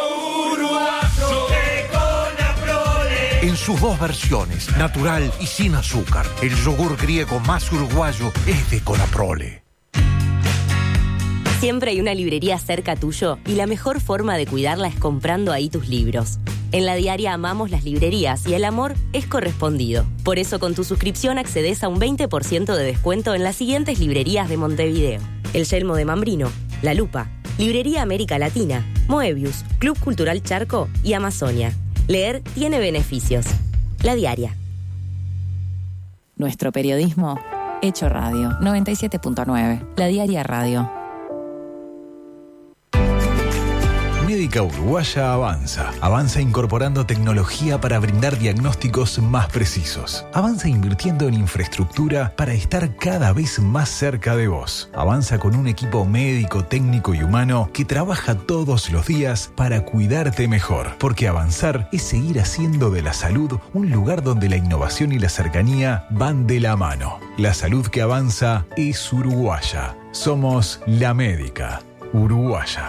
En sus dos versiones, natural y sin azúcar. El yogur griego más uruguayo es de Conaprole. Siempre hay una librería cerca tuyo y la mejor forma de cuidarla es comprando ahí tus libros. En La Diaria amamos las librerías y el amor es correspondido. Por eso con tu suscripción accedes a un veinte por ciento de descuento en las siguientes librerías de Montevideo: El Yelmo de Mambrino, La Lupa, Librería América Latina, Moebius, Club Cultural Charco y Amazonia. Leer tiene beneficios. La Diaria. Nuestro periodismo hecho radio. noventa y siete punto nueve. La Diaria Radio. médica uruguaya avanza. Avanza incorporando tecnología para brindar diagnósticos más precisos. Avanza invirtiendo en infraestructura para estar cada vez más cerca de vos. Avanza con un equipo médico, técnico y humano que trabaja todos los días para cuidarte mejor. Porque avanzar es seguir haciendo de la salud un lugar donde la innovación y la cercanía van de la mano. La salud que avanza es uruguaya. Somos La Médica Uruguaya.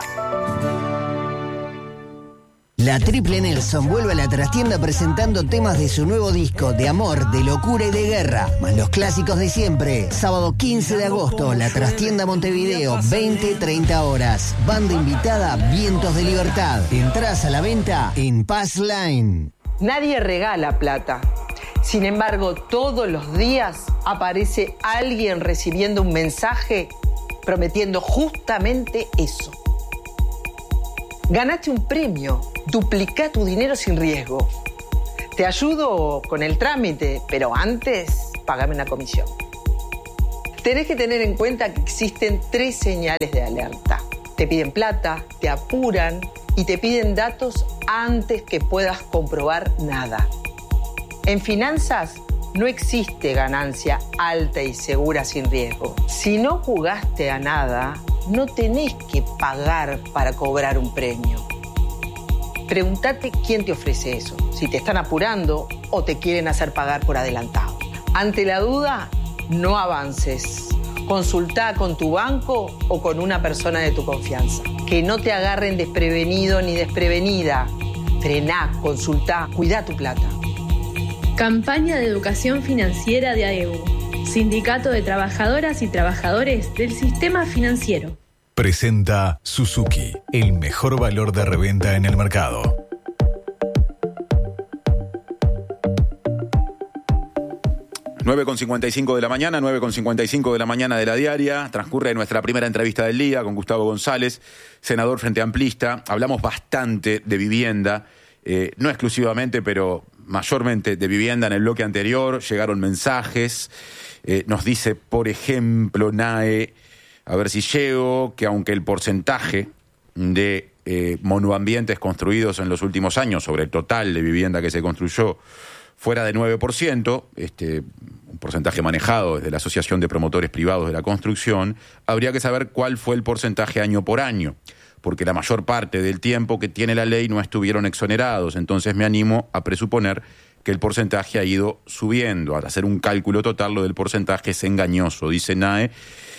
La Triple Nelson vuelve a la trastienda presentando temas de su nuevo disco de amor, de locura y de guerra, más los clásicos de siempre. Sábado quince de agosto, la trastienda Montevideo, veinte treinta horas. Banda invitada, Vientos de Libertad. Entrás a la venta en Pass Line. Nadie regala plata. Sin embargo, todos los días aparece alguien recibiendo un mensaje prometiendo justamente eso. Ganaste un premio, duplicá tu dinero sin riesgo. Te ayudo con el trámite, pero antes pagame una comisión. Tenés que tener en cuenta que existen tres señales de alerta. Te piden plata, te apuran y te piden datos antes que puedas comprobar nada. En finanzas no existe ganancia alta y segura sin riesgo. Si no jugaste a nada, no tenés que pagar para cobrar un premio. Pregúntate quién te ofrece eso, si te están apurando o te quieren hacer pagar por adelantado. Ante la duda, no avances. Consultá con tu banco o con una persona de tu confianza. Que no te agarren desprevenido ni desprevenida. Frená, consultá, cuidá tu plata. Campaña de Educación Financiera de A E U. Sindicato de Trabajadoras y Trabajadores del Sistema Financiero. Presenta Suzuki, el mejor valor de reventa en el mercado. nueve con cincuenta y cinco de la mañana, nueve con cincuenta y cinco de la mañana de la diaria. Transcurre nuestra primera entrevista del día con Gustavo González, senador Frente Amplista. Hablamos bastante de vivienda, eh, no exclusivamente, pero mayormente de vivienda. En el bloque anterior llegaron mensajes. Eh, nos dice, por ejemplo, Nae, a ver si llego, que aunque el porcentaje de eh, monoambientes construidos en los últimos años sobre el total de vivienda que se construyó fuera de nueve por ciento, este, un porcentaje manejado desde la Asociación de Promotores Privados de la Construcción, habría que saber cuál fue el porcentaje año por año, porque la mayor parte del tiempo que tiene la ley no estuvieron exonerados. Entonces me animo a presuponer que el porcentaje ha ido subiendo. Al hacer un cálculo total, lo del porcentaje es engañoso, dice Nae.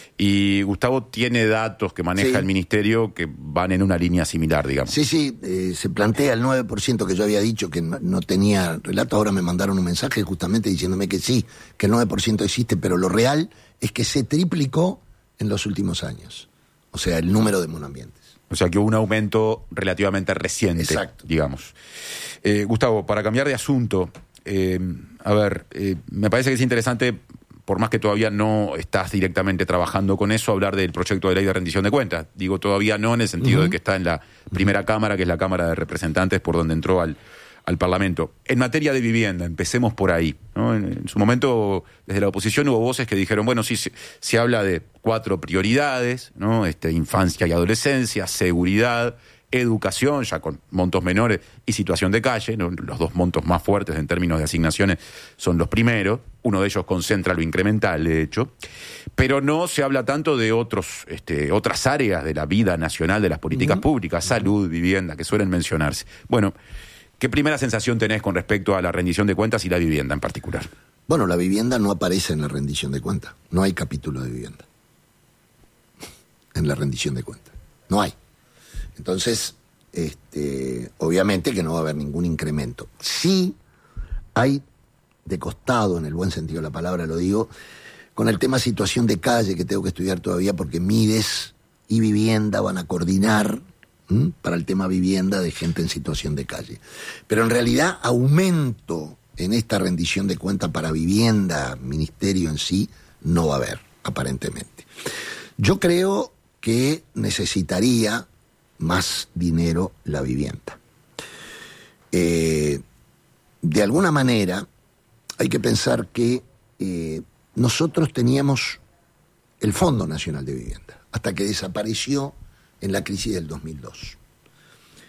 Y Gustavo tiene datos que maneja sí. el Ministerio que van en una línea similar, digamos. Sí, sí, eh, se plantea el nueve por ciento que yo había dicho que no, no tenía relato. Ahora me mandaron un mensaje justamente diciéndome que sí, que el nueve por ciento existe, pero lo real es que se triplicó en los últimos años. O sea, el número de monoambientes. O sea, que hubo un aumento relativamente reciente, Exacto. digamos. Eh, Gustavo, para cambiar de asunto, eh, a ver, eh, me parece que es interesante, por más que todavía no estás directamente trabajando con eso, hablar del proyecto de ley de rendición de cuentas. Digo todavía no en el sentido uh-huh. de que está en la primera cámara, que es la Cámara de Representantes, por donde entró al, al Parlamento. En materia de vivienda, empecemos por ahí, ¿no? En, en su momento, desde la oposición hubo voces que dijeron, bueno, sí, se, se habla de cuatro prioridades, ¿no? Este, infancia y adolescencia, seguridad, educación, ya con montos menores, y situación de calle, ¿no? Los dos montos más fuertes en términos de asignaciones son los primeros. Uno de ellos concentra lo incremental, de hecho. Pero no se habla tanto de otros, este, otras áreas de la vida nacional, de las políticas uh-huh. públicas, salud, vivienda, que suelen mencionarse. Bueno, ¿qué primera sensación tenés con respecto a la rendición de cuentas y la vivienda en particular? Bueno, la vivienda no aparece en la rendición de cuentas. No hay capítulo de vivienda en la rendición de cuentas. No hay. Entonces, este, obviamente que no va a haber ningún incremento. Sí hay de costado, en el buen sentido de la palabra lo digo, con el tema situación de calle, que tengo que estudiar todavía porque Mides y vivienda van a coordinar ¿m? para el tema vivienda de gente en situación de calle. Pero en realidad aumento en esta rendición de cuentas para vivienda, ministerio en sí, no va a haber, aparentemente. Yo creo que necesitaría más dinero la vivienda. Eh, de alguna manera, hay que pensar que eh, nosotros teníamos el Fondo Nacional de Vivienda, hasta que desapareció en la crisis del dos mil dos.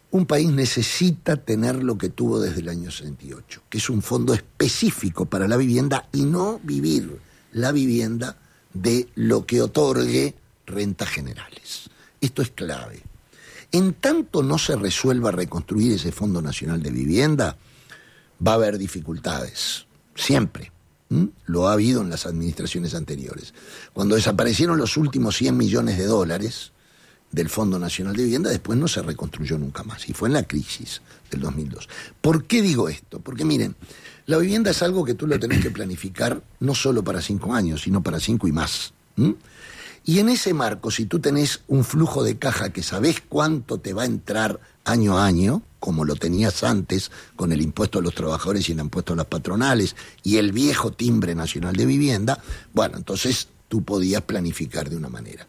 un país necesita tener lo que tuvo desde el año sesenta y ocho, que es un fondo específico para la vivienda y no vivir la vivienda de lo que otorgue rentas generales. Esto es clave. En tanto no se resuelva reconstruir ese Fondo Nacional de Vivienda, va a haber dificultades, siempre. ¿Mm? Lo ha habido en las administraciones anteriores. Cuando desaparecieron los últimos cien millones de dólares del Fondo Nacional de Vivienda, después no se reconstruyó nunca más, y fue en la crisis del dos mil dos. ¿Por qué digo esto? Porque miren, la vivienda es algo que tú lo tenés que planificar no solo para cinco años, sino para cinco y más. ¿Mm? Y en ese marco, si tú tenés un flujo de caja que sabés cuánto te va a entrar año a año, como lo tenías antes con el impuesto a los trabajadores y el impuesto a las patronales y el viejo timbre nacional de vivienda, bueno, entonces tú podías planificar de una manera.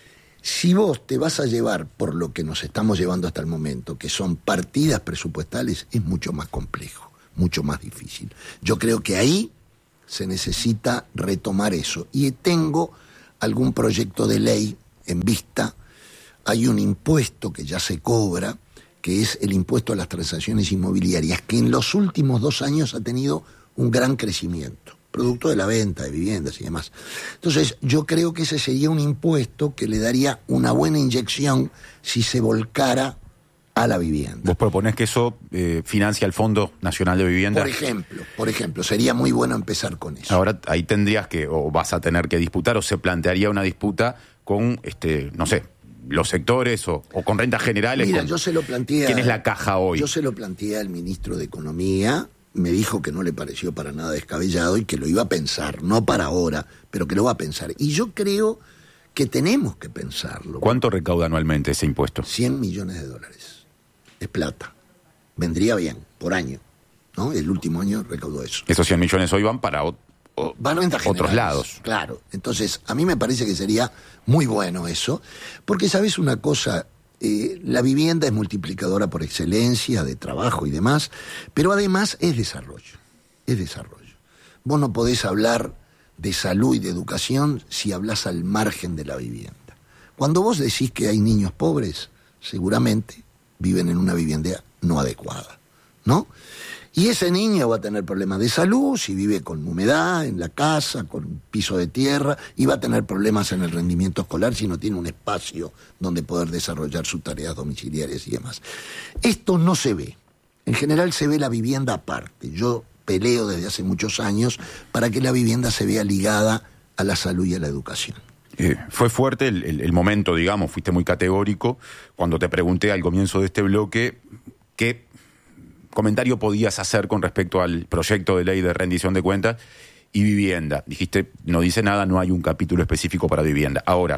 Si vos te vas a llevar por lo que nos estamos llevando hasta el momento, que son partidas presupuestales, es mucho más complejo, mucho más difícil. Yo creo que ahí se necesita retomar eso. Y tengo algún proyecto de ley en vista. Hay un impuesto que ya se cobra, que es el impuesto a las transacciones inmobiliarias, que en los últimos dos años ha tenido un gran crecimiento, producto de la venta de viviendas y demás. Entonces, yo creo que ese sería un impuesto que le daría una buena inyección si se volcara a la vivienda. ¿Vos proponés que eso eh, financia el Fondo Nacional de Vivienda? Por ejemplo, por ejemplo, sería muy bueno empezar con eso. Ahora, ahí tendrías que, o vas a tener que disputar, o se plantearía una disputa con, este, no sé, los sectores, o, o con rentas generales. Mira, con, yo se lo planteé... ¿Quién es la caja hoy? Yo se lo planteé al ministro de Economía, me dijo que no le pareció para nada descabellado y que lo iba a pensar, no para ahora, pero que lo va a pensar. Y yo creo que tenemos que pensarlo. ¿Cuánto recauda anualmente ese impuesto? cien millones de dólares. Es plata. Vendría bien, por año, ¿no? El último año recaudó eso. Esos cien millones hoy van para o, o, van a otros lados. Claro. Entonces, a mí me parece que sería muy bueno eso, porque, ¿sabes una cosa? Eh, la vivienda es multiplicadora por excelencia de trabajo y demás, pero además es desarrollo. Es desarrollo. Vos no podés hablar de salud y de educación si hablas al margen de la vivienda. Cuando vos decís que hay niños pobres, seguramente viven en una vivienda no adecuada, ¿no? Y ese niño va a tener problemas de salud si vive con humedad en la casa, con piso de tierra, y va a tener problemas en el rendimiento escolar si no tiene un espacio donde poder desarrollar sus tareas domiciliarias y demás. Esto no se ve. En general se ve la vivienda aparte. Yo peleo desde hace muchos años para que la vivienda se vea ligada a la salud y a la educación. Eh, fue fuerte el, el, el momento, digamos, fuiste muy categórico cuando te pregunté al comienzo de este bloque qué comentario podías hacer con respecto al proyecto de ley de rendición de cuentas y vivienda. Dijiste, no dice nada, no hay un capítulo específico para vivienda. Ahora,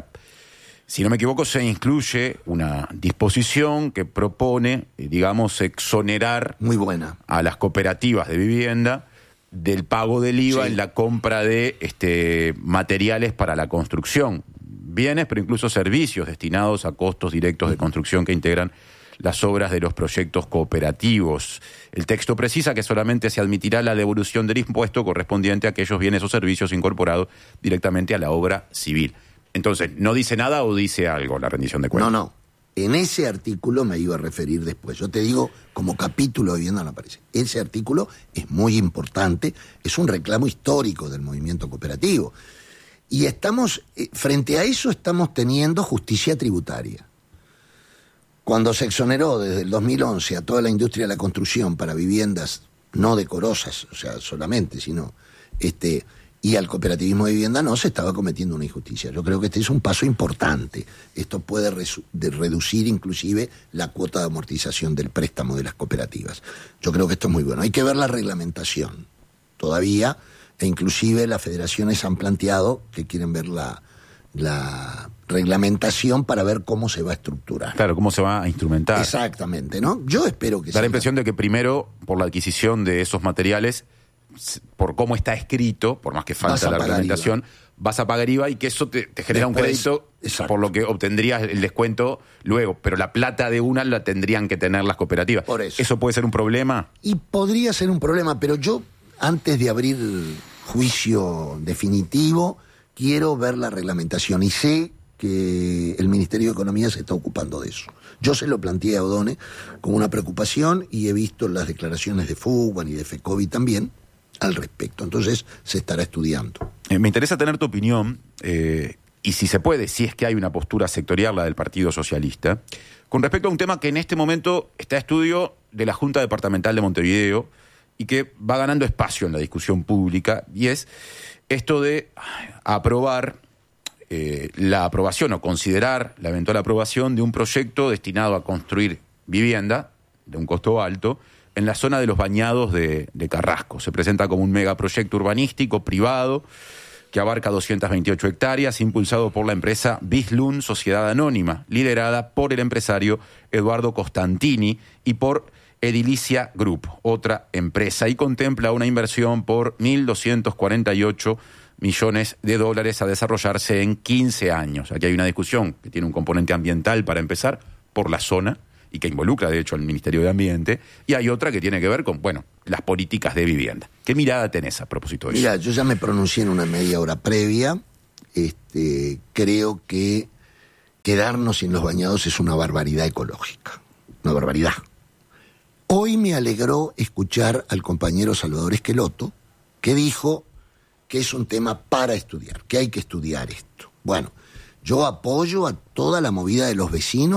si no me equivoco, se incluye una disposición que propone, digamos, exonerar muy buena a las cooperativas de vivienda del pago del I V A sí. en la compra de este, materiales para la construcción, bienes, pero incluso servicios destinados a costos directos de construcción que integran las obras de los proyectos cooperativos. El texto precisa que solamente se admitirá la devolución del impuesto correspondiente a aquellos bienes o servicios incorporados directamente a la obra civil. Entonces, ¿no dice nada o dice algo la rendición de cuentas? No, no. En ese artículo me iba a referir después. Yo te digo, como capítulo de vivienda no aparece. Ese artículo es muy importante, es un reclamo histórico del movimiento cooperativo. Y estamos, frente a eso estamos teniendo justicia tributaria. Cuando se exoneró desde el dos mil once a toda la industria de la construcción para viviendas no decorosas, o sea, solamente, sino este... y al cooperativismo de vivienda no, se estaba cometiendo una injusticia. Yo creo que este es un paso importante. Esto puede resu- de reducir inclusive la cuota de amortización del préstamo de las cooperativas. Yo creo que esto es muy bueno. Hay que ver la reglamentación todavía, e inclusive las federaciones han planteado que quieren ver la, la reglamentación para ver cómo se va a estructurar. Claro, cómo se va a instrumentar. Exactamente, ¿no? Yo espero que da la impresión de que primero, por la adquisición de esos materiales, por cómo está escrito, por más que falta la reglamentación, vas a pagar I V A y que eso te, te genera Después, un crédito, exacto. por lo que obtendrías el descuento luego, pero la plata de una la tendrían que tener las cooperativas. Por eso. ¿Eso puede ser un problema? Y podría ser un problema, pero yo, antes de abrir juicio definitivo, quiero ver la reglamentación y sé que el Ministerio de Economía se está ocupando de eso. Yo se lo planteé a Odone como una preocupación y he visto las declaraciones de Fugman y de FECOBI también al respecto. Entonces se estará estudiando. Eh, me interesa tener tu opinión, eh, y si se puede, si es que hay una postura sectorial, la del Partido Socialista, con respecto a un tema que en este momento está a estudio de la Junta Departamental de Montevideo y que va ganando espacio en la discusión pública, y es esto de aprobar eh, la aprobación o considerar la eventual aprobación de un proyecto destinado a construir vivienda de un costo alto en la zona de los bañados de, de Carrasco. Se presenta como un megaproyecto urbanístico privado que abarca doscientas veintiocho hectáreas, impulsado por la empresa Bislun Sociedad Anónima, liderada por el empresario Eduardo Costantini y por Edilicia Group, otra empresa, y contempla una inversión por mil doscientos cuarenta y ocho millones de dólares a desarrollarse en quince años. Aquí hay una discusión que tiene un componente ambiental, para empezar, por la zona, y que involucra, de hecho, al Ministerio de Ambiente, y hay otra que tiene que ver con, bueno, las políticas de vivienda. ¿Qué mirada tenés a propósito de eso? Mira, yo ya me pronuncié en una media hora previa. Este, creo que quedarnos sin los bañados es una barbaridad ecológica. Una barbaridad. Hoy me alegró escuchar al compañero Salvador Esqueloto, que dijo que es un tema para estudiar, que hay que estudiar esto. Bueno, yo apoyo a toda la movida de los vecinos